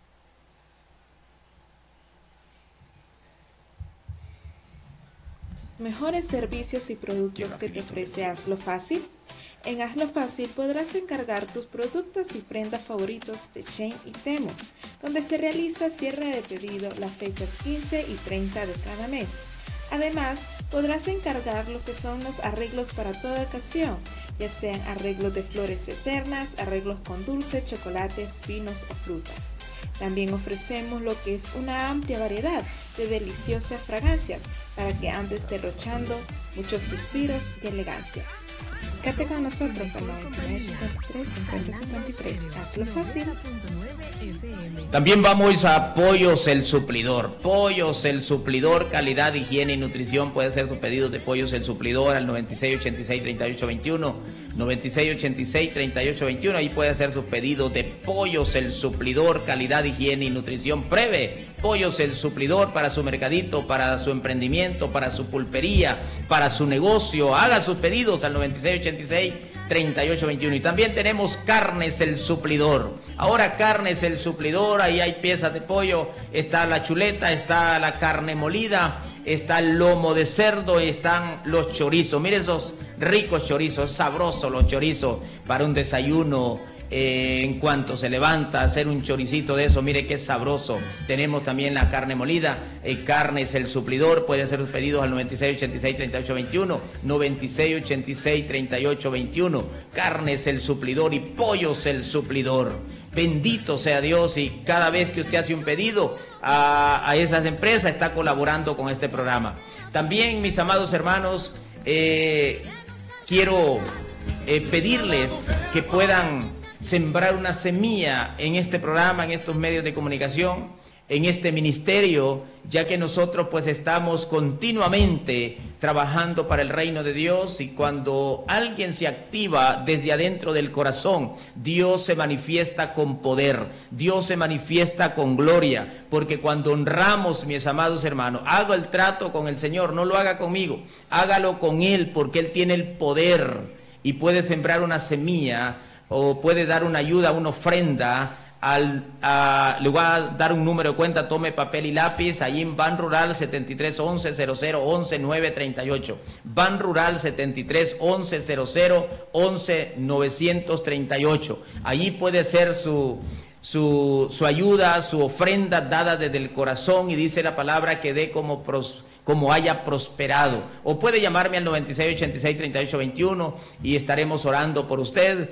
mejores servicios y productos que te ofrece Hazlo Fácil? En Hazlo Fácil podrás encargar tus productos y prendas favoritos de Shein y Temu, donde se realiza cierre de pedido las fechas quince y treinta de cada mes. Además, podrás encargar lo que son los arreglos para toda ocasión, ya sean arreglos de flores eternas, arreglos con dulce, chocolates, vinos o frutas. También ofrecemos lo que es una amplia variedad de deliciosas fragancias para que andes derrochando muchos suspiros de elegancia. Quédate con nosotros al noventa y nueve, cincuenta y tres, cincuenta, cincuenta y tres. Hazlo fácil. También vamos a Pollos El Suplidor. Pollos El Suplidor, calidad, higiene y nutrición. Puede hacer sus pedidos de Pollos El Suplidor al noventa y seis ochenta y seis treinta y ocho veintiuno. noventa y seis ochenta y seis treinta y ocho veintiuno. Ahí puede hacer sus pedidos de Pollos El Suplidor, calidad, higiene y nutrición. Pruebe Pollos El Suplidor para su mercadito, para su emprendimiento, para su pulpería, para su negocio. Haga sus pedidos al noventa y seis ochenta y seis treinta y ocho veintiuno. Y también tenemos Carnes El Suplidor. Ahora Carnes El Suplidor, ahí hay piezas de pollo, está la chuleta, está la carne molida, está el lomo de cerdo y están los chorizos. Mire esos ricos chorizos, sabrosos los chorizos para un desayuno eh, en cuanto se levanta, hacer un choricito de eso, mire qué sabroso. Tenemos también la carne molida, eh, Carnes El Suplidor, puede hacer sus pedidos al noventa y seis ochenta y seis treinta y ocho veintiuno, noventa y seis ochenta y seis treinta y ocho veintiuno, Carnes El Suplidor y Pollos El Suplidor. Bendito sea Dios, y cada vez que usted hace un pedido a, a esas empresas está colaborando con este programa. También, mis amados hermanos, eh, quiero eh, pedirles que puedan sembrar una semilla en este programa, en estos medios de comunicación, en este ministerio, ya que nosotros pues estamos continuamente trabajando para el reino de Dios, y cuando alguien se activa desde adentro del corazón, Dios se manifiesta con poder, Dios se manifiesta con gloria, porque cuando honramos, mis amados hermanos, hago el trato con el Señor, no lo haga conmigo, hágalo con Él, porque Él tiene el poder y puede sembrar una semilla o puede dar una ayuda, una ofrenda. Al, a, le voy a dar un número de cuenta, tome papel y lápiz, allí en Ban Rural setenta y tres once cero cero once nueve treinta y ocho, Ban Rural setenta y tres once cero cero once novecientos treinta y ocho, allí puede ser su, su, su ayuda, su ofrenda dada desde el corazón, y dice la palabra que dé como pros, como haya prosperado. O puede llamarme al noventa y seis ochenta y seis treinta y ocho veintiuno y estaremos orando por usted.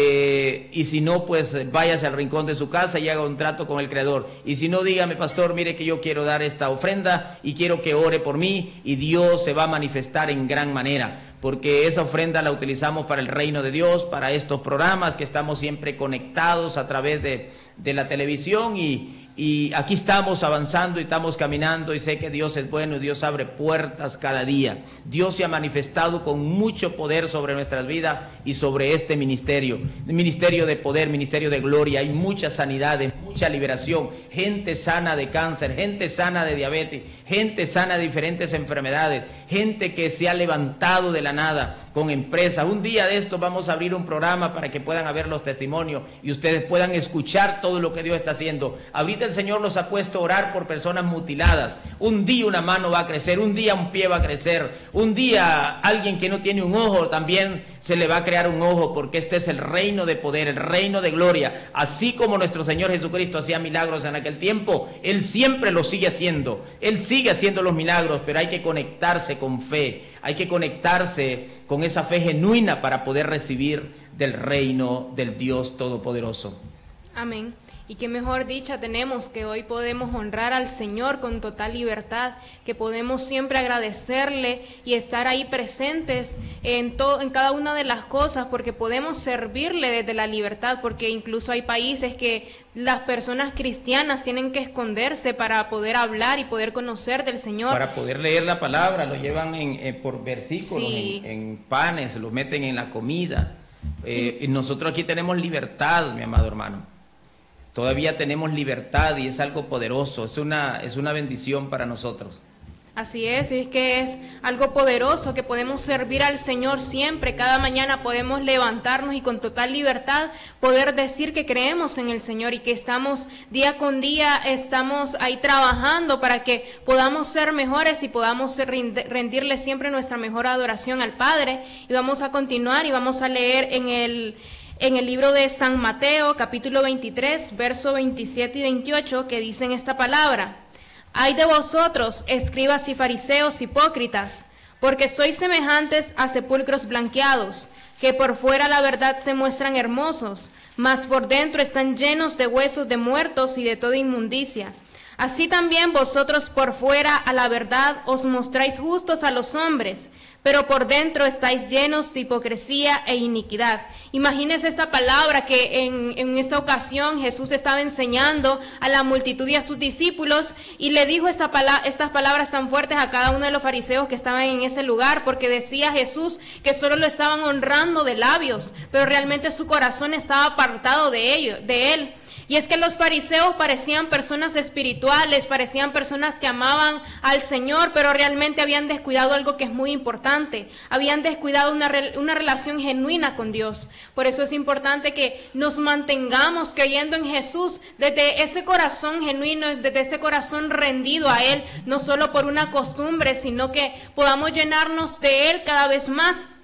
Eh, y si no, pues váyase al rincón de su casa y haga un trato con el Creador. Y si no, dígame: pastor, mire que yo quiero dar esta ofrenda y quiero que ore por mí, y Dios se va a manifestar en gran manera, porque esa ofrenda la utilizamos para el reino de Dios, para estos programas que estamos siempre conectados a través de, de la televisión, y Y aquí estamos avanzando y estamos caminando, y sé que Dios es bueno y Dios abre puertas cada día. Dios se ha manifestado con mucho poder sobre nuestras vidas y sobre este ministerio, ministerio de poder, ministerio de gloria. Hay muchas sanidades, mucha liberación, gente sana de cáncer, gente sana de diabetes, gente sana de diferentes enfermedades, gente que se ha levantado de la nada con empresas. Un día de esto vamos a abrir un programa para que puedan haber los testimonios y ustedes puedan escuchar todo lo que Dios está haciendo. Ahorita el Señor los ha puesto a orar por personas mutiladas. Un día una mano va a crecer, un día un pie va a crecer, un día alguien que no tiene un ojo también se le va a crear un ojo, porque este es el reino de poder, el reino de gloria. Así como nuestro Señor Jesucristo hacía milagros en aquel tiempo, Él siempre lo sigue haciendo. Él sigue haciendo los milagros, pero hay que conectarse con fe, hay que conectarse con esa fe genuina para poder recibir del reino del Dios Todopoderoso. Amén. Y qué mejor dicha tenemos que hoy podemos honrar al Señor con total libertad, que podemos siempre agradecerle y estar ahí presentes en todo, en cada una de las cosas, porque podemos servirle desde la libertad, porque incluso hay países que las personas cristianas tienen que esconderse para poder hablar y poder conocer del Señor. Para poder leer la palabra, lo llevan en, eh, por versículos, sí. en, en panes, lo meten en la comida. Eh, y nosotros aquí tenemos libertad, mi amado hermano. Todavía tenemos libertad y es algo poderoso, es una, es una bendición para nosotros. Así es, es que es algo poderoso, que podemos servir al Señor siempre, cada mañana podemos levantarnos y con total libertad poder decir que creemos en el Señor y que estamos día con día, estamos ahí trabajando para que podamos ser mejores y podamos rendirle siempre nuestra mejor adoración al Padre. Y vamos a continuar y vamos a leer en el... En el libro de San Mateo, capítulo veintitrés, verso veintisiete y veintiocho, que dicen esta palabra: Ay de vosotros, escribas y fariseos hipócritas, porque sois semejantes a sepulcros blanqueados, que por fuera la verdad se muestran hermosos, mas por dentro están llenos de huesos de muertos y de toda inmundicia. Así también vosotros por fuera a la verdad os mostráis justos a los hombres, pero por dentro estáis llenos de hipocresía e iniquidad. Imagínense esta palabra que en, en esta ocasión Jesús estaba enseñando a la multitud y a sus discípulos, y le dijo esta pala- estas palabras tan fuertes a cada uno de los fariseos que estaban en ese lugar, porque decía Jesús que solo lo estaban honrando de labios, pero realmente su corazón estaba apartado de ellos, de él. Y es que los fariseos parecían personas espirituales, parecían personas que amaban al Señor, pero realmente habían descuidado algo que es muy importante. Habían descuidado una, una relación genuina con Dios. Por eso es importante que nos mantengamos creyendo en Jesús desde ese corazón genuino, desde ese corazón rendido a Él, no solo por una costumbre, sino que podamos llenarnos de Él cada vez más.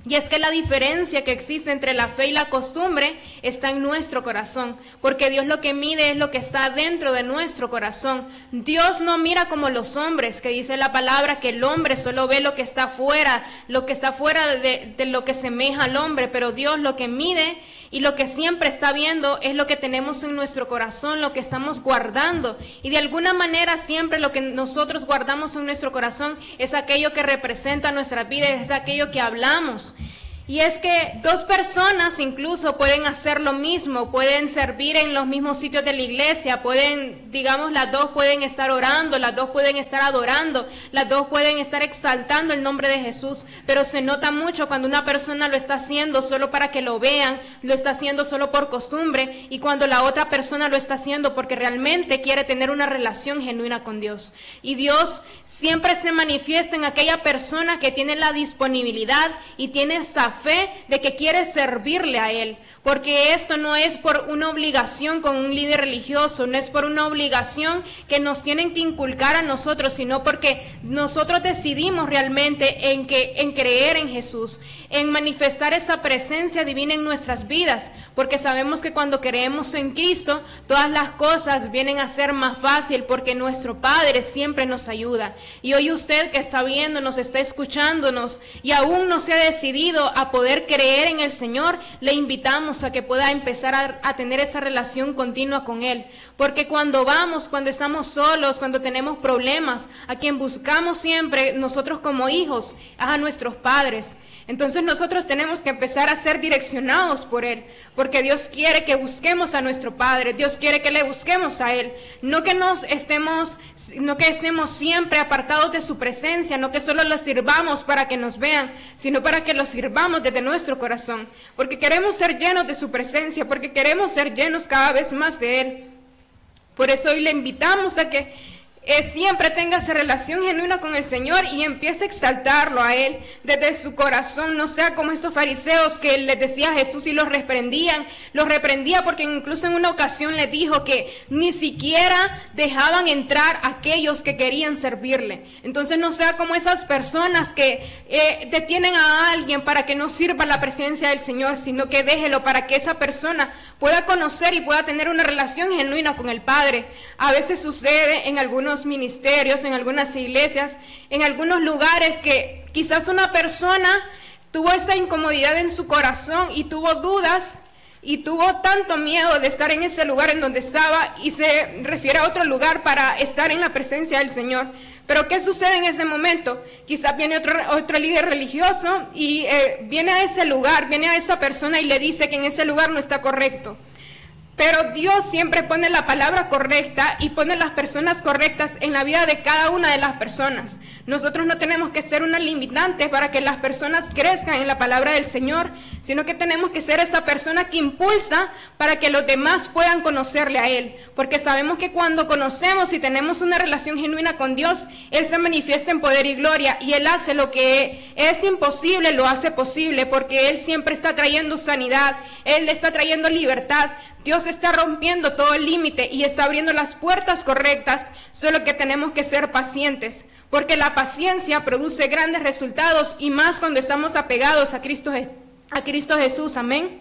Y es que la diferencia que existe entre la fe y la costumbre está en nuestro corazón, porque Dios lo que mide es lo que está dentro de nuestro corazón. Dios no mira como los hombres, que dice la palabra que el hombre solo ve lo que está fuera, lo que está fuera de, de lo que semeja al hombre, pero Dios lo que mide y lo que siempre está viendo es lo que tenemos en nuestro corazón, lo que estamos guardando. Y de alguna manera siempre lo que nosotros guardamos en nuestro corazón es aquello que representa nuestra vida, es aquello que hablamos. Y es que dos personas incluso pueden hacer lo mismo, pueden servir en los mismos sitios de la iglesia, pueden, digamos, las dos pueden estar orando, las dos pueden estar adorando, las dos pueden estar exaltando el nombre de Jesús, pero se nota mucho cuando una persona lo está haciendo solo para que lo vean, lo está haciendo solo por costumbre, y cuando la otra persona lo está haciendo porque realmente quiere tener una relación genuina con Dios. Y Dios siempre se manifiesta en aquella persona que tiene la disponibilidad y tiene esa fe de que quiere servirle a Él, porque esto no es por una obligación con un líder religioso, no es por una obligación que nos tienen que inculcar a nosotros, sino porque nosotros decidimos realmente en, que, en creer en Jesús, en manifestar esa presencia divina en nuestras vidas, porque sabemos que cuando creemos en Cristo, todas las cosas vienen a ser más fácil, porque nuestro Padre siempre nos ayuda. Y hoy usted que está viéndonos, está escuchándonos y aún no se ha decidido a poder creer en el Señor, le invitamos a que pueda empezar a, a tener esa relación continua con Él, porque cuando vamos, cuando estamos solos, cuando tenemos problemas, a quien buscamos siempre nosotros como hijos, es a nuestros padres. Entonces nosotros tenemos que empezar a ser direccionados por Él, porque Dios quiere que busquemos a nuestro Padre, Dios quiere que le busquemos a Él, no que nos estemos, no que estemos siempre apartados de su presencia, no que solo lo sirvamos para que nos vean, sino para que lo sirvamos desde nuestro corazón, porque queremos ser llenos de su presencia, porque queremos ser llenos cada vez más de Él. Por eso hoy le invitamos a que Eh, siempre tenga esa relación genuina con el Señor y empiece a exaltarlo a Él desde su corazón, no sea como estos fariseos que les decía a Jesús y los reprendían, los reprendía porque incluso en una ocasión les dijo que ni siquiera dejaban entrar a aquellos que querían servirle. Entonces no sea como esas personas que eh, detienen a alguien para que no sirva la presencia del Señor, sino que déjelo para que esa persona pueda conocer y pueda tener una relación genuina con el Padre. A veces sucede en algunos ministerios, en algunas iglesias, en algunos lugares que quizás una persona tuvo esa incomodidad en su corazón y tuvo dudas y tuvo tanto miedo de estar en ese lugar en donde estaba y se refiere a otro lugar para estar en la presencia del Señor. Pero ¿qué sucede en ese momento? Quizás viene otro, otro líder religioso y eh, viene a ese lugar, viene a esa persona y le dice que en ese lugar no está correcto. Pero Dios siempre pone la palabra correcta y pone las personas correctas en la vida de cada una de las personas. Nosotros no tenemos que ser una limitante para que las personas crezcan en la palabra del Señor, sino que tenemos que ser esa persona que impulsa para que los demás puedan conocerle a Él. Porque sabemos que cuando conocemos y tenemos una relación genuina con Dios, Él se manifiesta en poder y gloria y Él hace lo que es imposible, lo hace posible, porque Él siempre está trayendo sanidad, Él está trayendo libertad. Dios está rompiendo todo el límite y está abriendo las puertas correctas, solo que tenemos que ser pacientes, porque la paciencia produce grandes resultados y más cuando estamos apegados a Cristo, a Cristo Jesús. Amén.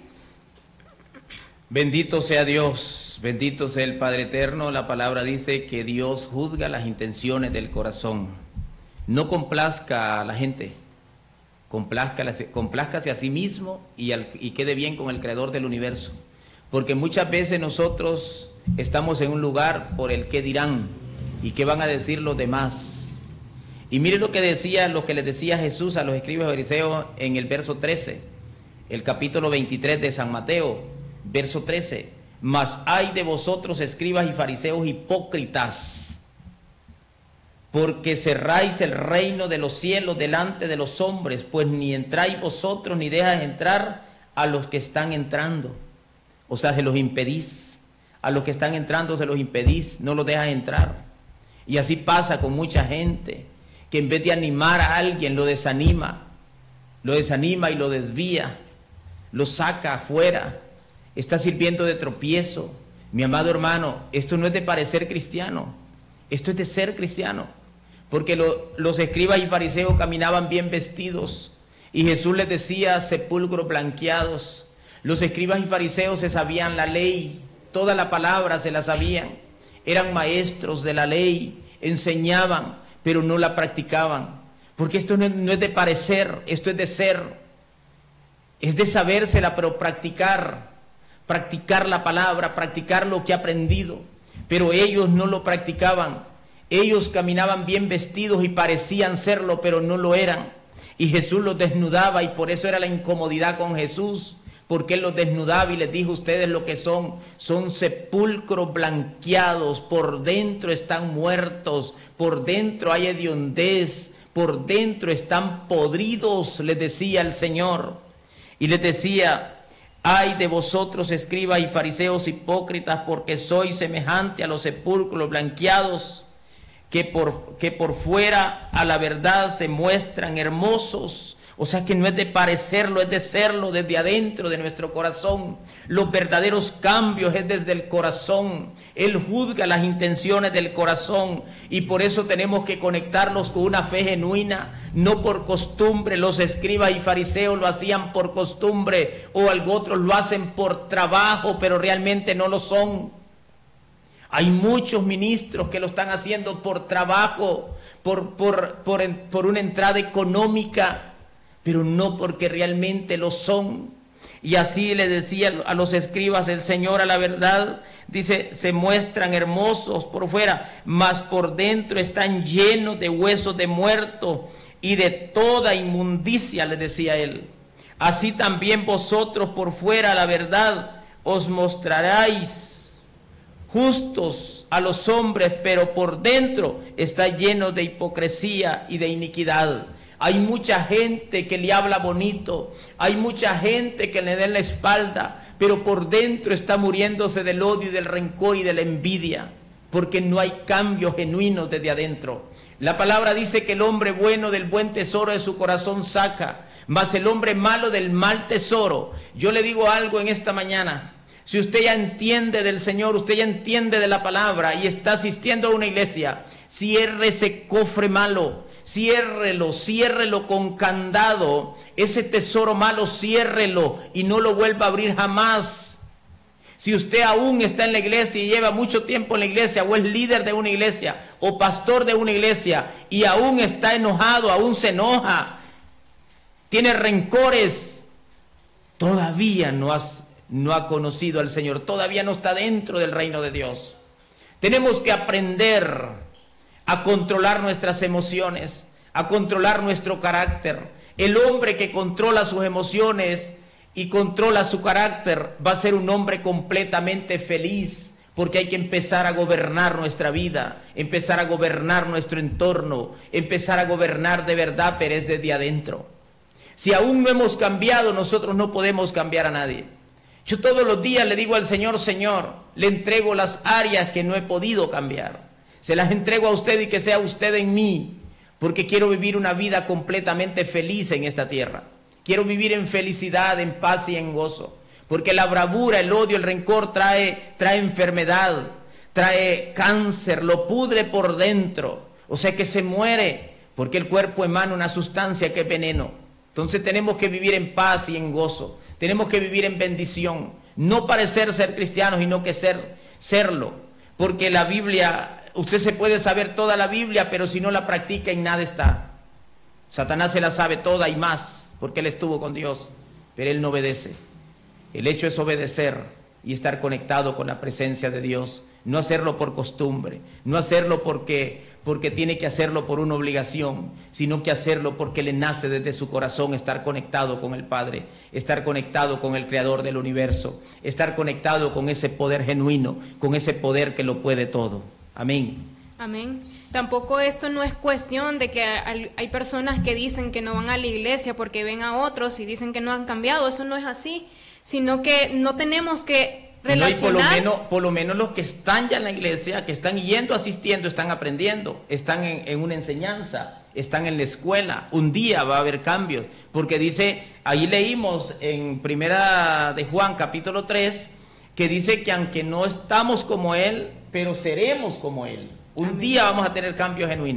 Bendito sea Dios, bendito sea el Padre Eterno. La palabra dice que Dios juzga las intenciones del corazón. No complazca a la gente, complázcase, complázcase a sí mismo y, al, y quede bien con el Creador del universo. Porque muchas veces nosotros estamos en un lugar por el qué dirán y qué van a decir los demás. Y mire lo que decía, lo que les decía Jesús a los escribas fariseos en el verso trece, el capítulo veintitrés de San Mateo, verso trece. Mas hay de vosotros, escribas y fariseos hipócritas, porque cerráis el reino de los cielos delante de los hombres, pues ni entráis vosotros ni dejáis entrar a los que están entrando. O sea, se los impedís. A los que están entrando se los impedís, no los dejas entrar. Y así pasa con mucha gente, que en vez de animar a alguien, lo desanima. Lo desanima y lo desvía. Lo saca afuera. Está sirviendo de tropiezo. Mi amado hermano, esto no es de parecer cristiano. Esto es de ser cristiano. Porque lo, los escribas y fariseos caminaban bien vestidos. Y Jesús les decía, sepulcros blanqueados. Los escribas y fariseos se sabían la ley, toda la palabra se la sabían. Eran maestros de la ley, enseñaban, pero no la practicaban. Porque esto no, no es de parecer, esto es de ser. Es de sabérsela, pero practicar. Practicar la palabra, practicar lo que ha aprendido. Pero ellos no lo practicaban. Ellos caminaban bien vestidos y parecían serlo, pero no lo eran. Y Jesús los desnudaba, y por eso era la incomodidad con Jesús, porque Él los desnudaba y les dijo, ustedes lo que son, son sepulcros blanqueados, por dentro están muertos, por dentro hay hediondez, por dentro están podridos, les decía el Señor. Y les decía, ay de vosotros, escribas y fariseos hipócritas, porque sois semejante a los sepulcros blanqueados, que por, que por fuera a la verdad se muestran hermosos. O sea que no es de parecerlo, es de serlo desde adentro de nuestro corazón. Los verdaderos cambios es desde el corazón. Él juzga las intenciones del corazón, y por eso tenemos que conectarlos con una fe genuina, no por costumbre. Los escribas y fariseos lo hacían por costumbre, o algo otros lo hacen por trabajo, pero realmente no lo son. Hay muchos ministros que lo están haciendo por trabajo, por, por, por, por una entrada económica, pero no porque realmente lo son. Y así le decía a los escribas el Señor a la verdad, dice, se muestran hermosos por fuera, mas por dentro están llenos de huesos de muerto y de toda inmundicia, le decía él. Así también vosotros por fuera a la verdad os mostraréis justos a los hombres, pero por dentro está lleno de hipocresía y de iniquidad. Hay mucha gente que le habla bonito, hay mucha gente que le da la espalda, pero por dentro está muriéndose del odio y del rencor y de la envidia, porque no hay cambios genuinos desde adentro. La palabra dice que el hombre bueno del buen tesoro de su corazón saca, mas el hombre malo del mal tesoro. Yo le digo algo en esta mañana. Si usted ya entiende del Señor, usted ya entiende de la palabra y está asistiendo a una iglesia, cierre ese cofre malo, ciérrelo, ciérrelo con candado, ese tesoro malo ciérrelo y no lo vuelva a abrir jamás. Si usted aún está en la iglesia y lleva mucho tiempo en la iglesia, o es líder de una iglesia, o pastor de una iglesia, y aún está enojado, aún se enoja, tiene rencores, todavía no has no ha conocido al Señor, todavía no está dentro del reino de Dios. Tenemos que aprender a controlar nuestras emociones, a controlar nuestro carácter. El hombre que controla sus emociones y controla su carácter va a ser un hombre completamente feliz, porque hay que empezar a gobernar nuestra vida, empezar a gobernar nuestro entorno, empezar a gobernar de verdad, pero es desde adentro. Si aún no hemos cambiado, nosotros no podemos cambiar a nadie. Yo todos los días le digo al Señor, Señor, le entrego las áreas que no he podido cambiar. Se las entrego a usted y que sea usted en mí, porque quiero vivir una vida completamente feliz en esta tierra. Quiero vivir en felicidad, en paz y en gozo. Porque la bravura, el odio, el rencor trae, trae enfermedad, trae cáncer, lo pudre por dentro. O sea que se muere, porque el cuerpo emana una sustancia que es veneno. Entonces tenemos que vivir en paz y en gozo. Tenemos que vivir en bendición, no parecer ser cristianos y no que ser, serlo, porque la Biblia, usted se puede saber toda la Biblia, pero si no la practica en nada está. Satanás se la sabe toda y más, porque él estuvo con Dios, pero él no obedece. El hecho es obedecer y estar conectado con la presencia de Dios, no hacerlo por costumbre, no hacerlo porque, porque tiene que hacerlo por una obligación, sino que hacerlo porque le nace desde su corazón estar conectado con el Padre, estar conectado con el Creador del universo, estar conectado con ese poder genuino, con ese poder que lo puede todo. Amén. Amén. Tampoco esto no es cuestión de que hay personas que dicen que no van a la iglesia porque ven a otros y dicen que no han cambiado. Eso no es así, sino que no tenemos que relacionar. No, y por lo menos, por lo menos los que están ya en la iglesia, que están yendo, asistiendo, están aprendiendo, están en, en una enseñanza, están en la escuela. Un día va a haber cambios, porque dice, ahí leímos en Primera de Juan capítulo tres, que dice que aunque no estamos como Él, pero seremos como Él. Un Amén. Día vamos a tener cambios genuinos.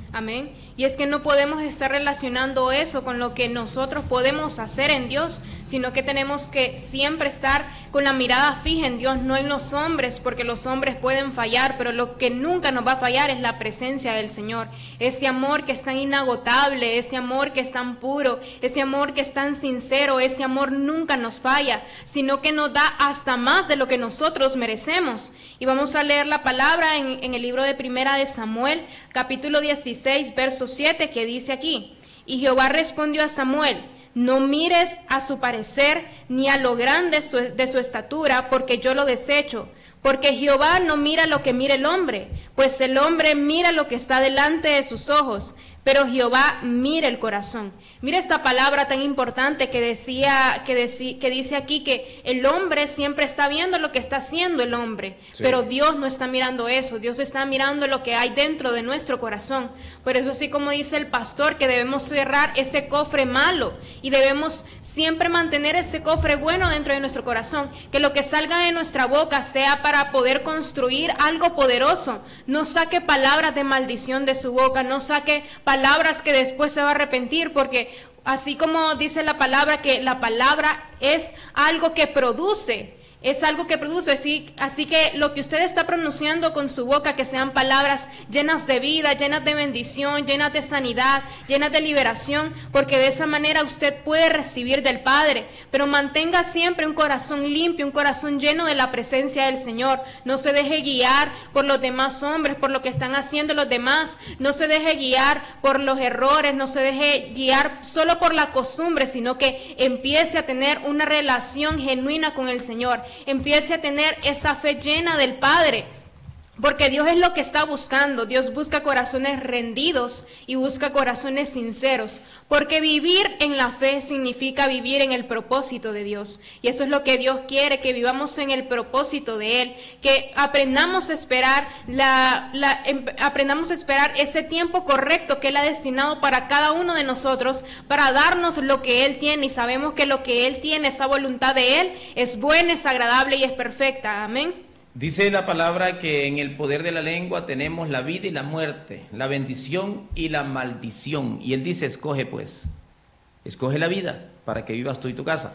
Amén. Y es que no podemos estar relacionando eso con lo que nosotros podemos hacer en Dios, sino que tenemos que siempre estar con la mirada fija en Dios, no en los hombres, porque los hombres pueden fallar, pero lo que nunca nos va a fallar es la presencia del Señor. Ese amor que es tan inagotable, ese amor que es tan puro, ese amor que es tan sincero, ese amor nunca nos falla, sino que nos da hasta más de lo que nosotros merecemos. Y vamos a leer la palabra en, en el libro de Primera de Samuel, capítulo dieciséis, verso siete, que dice aquí: y Jehová respondió a Samuel: no mires a su parecer ni a lo grande su, de su estatura, porque yo lo desecho. Porque Jehová no mira lo que mira el hombre, pues el hombre mira lo que está delante de sus ojos, pero Jehová mira el corazón. Mira esta palabra tan importante que decía, que, deci, que dice aquí que el hombre siempre está viendo lo que está haciendo el hombre, sí. Pero Dios no está mirando eso, Dios está mirando lo que hay dentro de nuestro corazón. Por eso, así como dice el pastor, que debemos cerrar ese cofre malo y debemos siempre mantener ese cofre bueno dentro de nuestro corazón, que lo que salga de nuestra boca sea para poder construir algo poderoso. No saque palabras de maldición de su boca, no saque palabras que después se va a arrepentir, porque así como dice la palabra, que la palabra es algo que produce, es algo que produce, así, así que lo que usted está pronunciando con su boca, que sean palabras llenas de vida, llenas de bendición, llenas de sanidad, llenas de liberación, porque de esa manera usted puede recibir del Padre. Pero mantenga siempre un corazón limpio, un corazón lleno de la presencia del Señor. No se deje guiar por los demás hombres, por lo que están haciendo los demás. No se deje guiar por los errores, no se deje guiar solo por la costumbre, sino que empiece a tener una relación genuina con el Señor. Empiece a tener esa fe llena del Padre, porque Dios es lo que está buscando. Dios busca corazones rendidos y busca corazones sinceros, porque vivir en la fe significa vivir en el propósito de Dios, y eso es lo que Dios quiere, que vivamos en el propósito de Él, que aprendamos a esperar la, la, aprendamos a esperar ese tiempo correcto que Él ha destinado para cada uno de nosotros, para darnos lo que Él tiene, y sabemos que lo que Él tiene, esa voluntad de Él, es buena, es agradable y es perfecta. Amén. Dice la palabra que en el poder de la lengua tenemos la vida y la muerte, la bendición y la maldición. Y él dice, escoge pues, escoge la vida para que vivas tú y tu casa.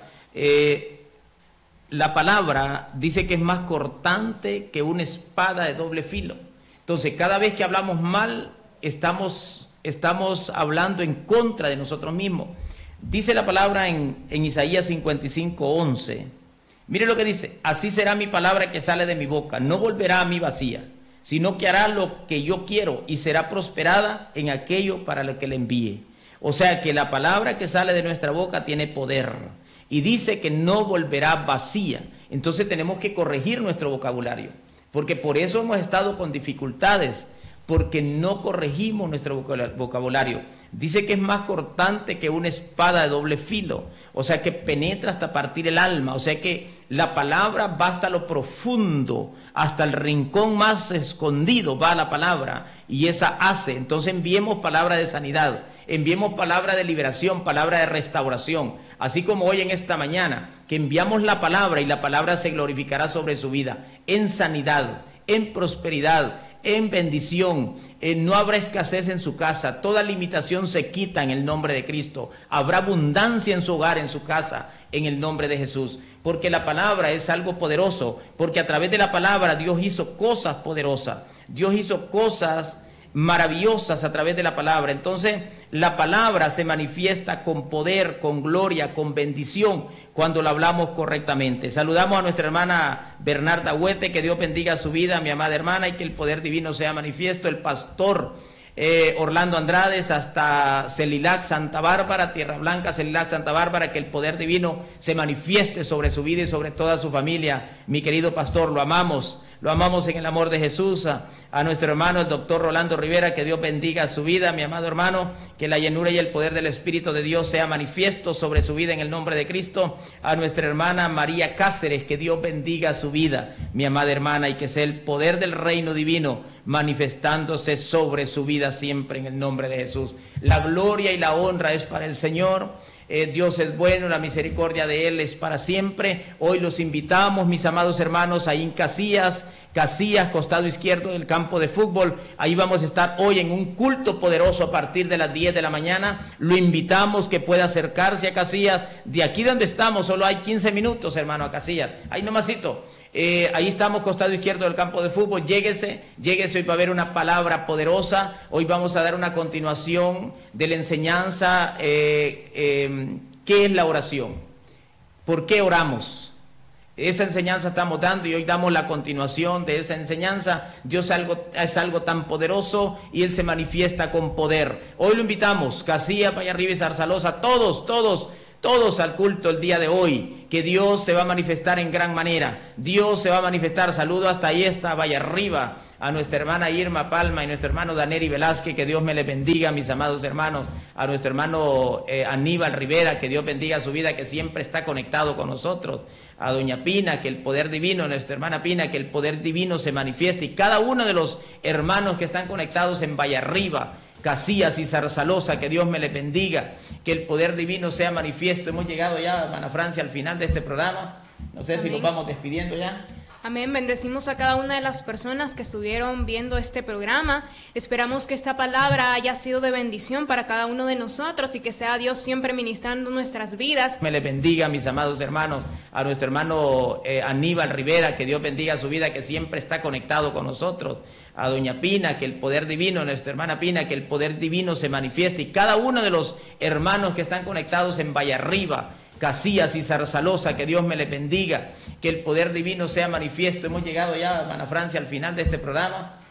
Eh, la palabra dice que es más cortante que una espada de doble filo. Entonces, cada vez que hablamos mal, estamos, estamos hablando en contra de nosotros mismos. Dice la palabra en, en Isaías cincuenta y cinco, once. Mire lo que dice: así será mi palabra que sale de mi boca, no volverá a mí vacía, sino que hará lo que yo quiero y será prosperada en aquello para lo que le envíe. O sea que la palabra que sale de nuestra boca tiene poder y dice que no volverá vacía. Entonces tenemos que corregir nuestro vocabulario, porque por eso hemos estado con dificultades, porque no corregimos nuestro vocabulario. Dice que es más cortante que una espada de doble filo, o sea que penetra hasta partir el alma, o sea que la palabra va hasta lo profundo, hasta el rincón más escondido va la palabra, y esa hace. Entonces enviemos palabra de sanidad, enviemos palabra de liberación, palabra de restauración, así como hoy en esta mañana, que enviamos la palabra y la palabra se glorificará sobre su vida, en sanidad, en prosperidad, en bendición. Eh, no habrá escasez en su casa, toda limitación se quita en el nombre de Cristo, habrá abundancia en su hogar, en su casa, en el nombre de Jesús, porque la palabra es algo poderoso, porque a través de la palabra Dios hizo cosas poderosas, Dios hizo cosas maravillosas a través de la palabra. Entonces la palabra se manifiesta con poder, con gloria, con bendición cuando la hablamos correctamente. Saludamos a nuestra hermana Bernarda Huete, que Dios bendiga su vida, mi amada hermana, y que el poder divino sea manifiesto. El pastor eh, Orlando Andrades hasta Celilac, Santa Bárbara, Tierra Blanca, Celilac, Santa Bárbara, que el poder divino se manifieste sobre su vida y sobre toda su familia. Mi querido pastor, lo amamos. Lo amamos en el amor de Jesús. A, a nuestro hermano, el doctor Rolando Rivera, que Dios bendiga su vida, mi amado hermano, que la llenura y el poder del Espíritu de Dios sea manifiesto sobre su vida en el nombre de Cristo. A nuestra hermana María Cáceres, que Dios bendiga su vida, mi amada hermana, y que sea el poder del reino divino manifestándose sobre su vida siempre en el nombre de Jesús. La gloria y la honra es para el Señor. Eh, Dios es bueno, la misericordia de Él es para siempre. Hoy los invitamos, mis amados hermanos, ahí en Casillas, Casillas, costado izquierdo del campo de fútbol. Ahí vamos a estar hoy en un culto poderoso a partir de las diez de la mañana. Lo invitamos que pueda acercarse a Casillas. De aquí donde estamos solo hay quince minutos, hermano, a Casillas. Ahí nomasito. Eh, ahí estamos, costado izquierdo del campo de fútbol. Lléguese, lléguese, hoy va a haber una palabra poderosa. Hoy vamos a dar una continuación de la enseñanza. Eh, eh, ¿Qué es la oración? ¿Por qué oramos? Esa enseñanza estamos dando y hoy damos la continuación de esa enseñanza. Dios es algo, es algo tan poderoso y Él se manifiesta con poder. Hoy lo invitamos, Casillas, Valle Arriba y Zarzalosa, todos, todos, todos al culto el día de hoy, que Dios se va a manifestar en gran manera. Dios se va a manifestar. Saludo hasta ahí está, Valle Arriba, a nuestra hermana Irma Palma y nuestro hermano Daneri Velázquez, que Dios me les bendiga, mis amados hermanos, a nuestro hermano eh, Aníbal Rivera, que Dios bendiga su vida, que siempre está conectado con nosotros, a doña Pina, que el poder divino, nuestra hermana Pina, que el poder divino se manifieste, y cada uno de los hermanos que están conectados en Valle Arriba, Casillas y Zarzalosa, que Dios me les bendiga, que el poder divino sea manifiesto. Hemos llegado ya, hermana Francia, al final de este programa, no sé Amén. Si nos vamos despidiendo ya. Amén, bendecimos a cada una de las personas que estuvieron viendo este programa. Esperamos que esta palabra haya sido de bendición para cada uno de nosotros y que sea Dios siempre ministrando nuestras vidas. Me les bendiga, mis amados hermanos, a nuestro hermano eh, Aníbal Rivera, que Dios bendiga su vida, que siempre está conectado con nosotros, a doña Pina, que el poder divino, nuestra hermana Pina, que el poder divino se manifieste, y cada uno de los hermanos que están conectados en Valle Arriba, Casillas y Zarzalosa, que Dios me les bendiga, que el poder divino sea manifiesto. Hemos llegado ya, hermana Francia, al final de este programa.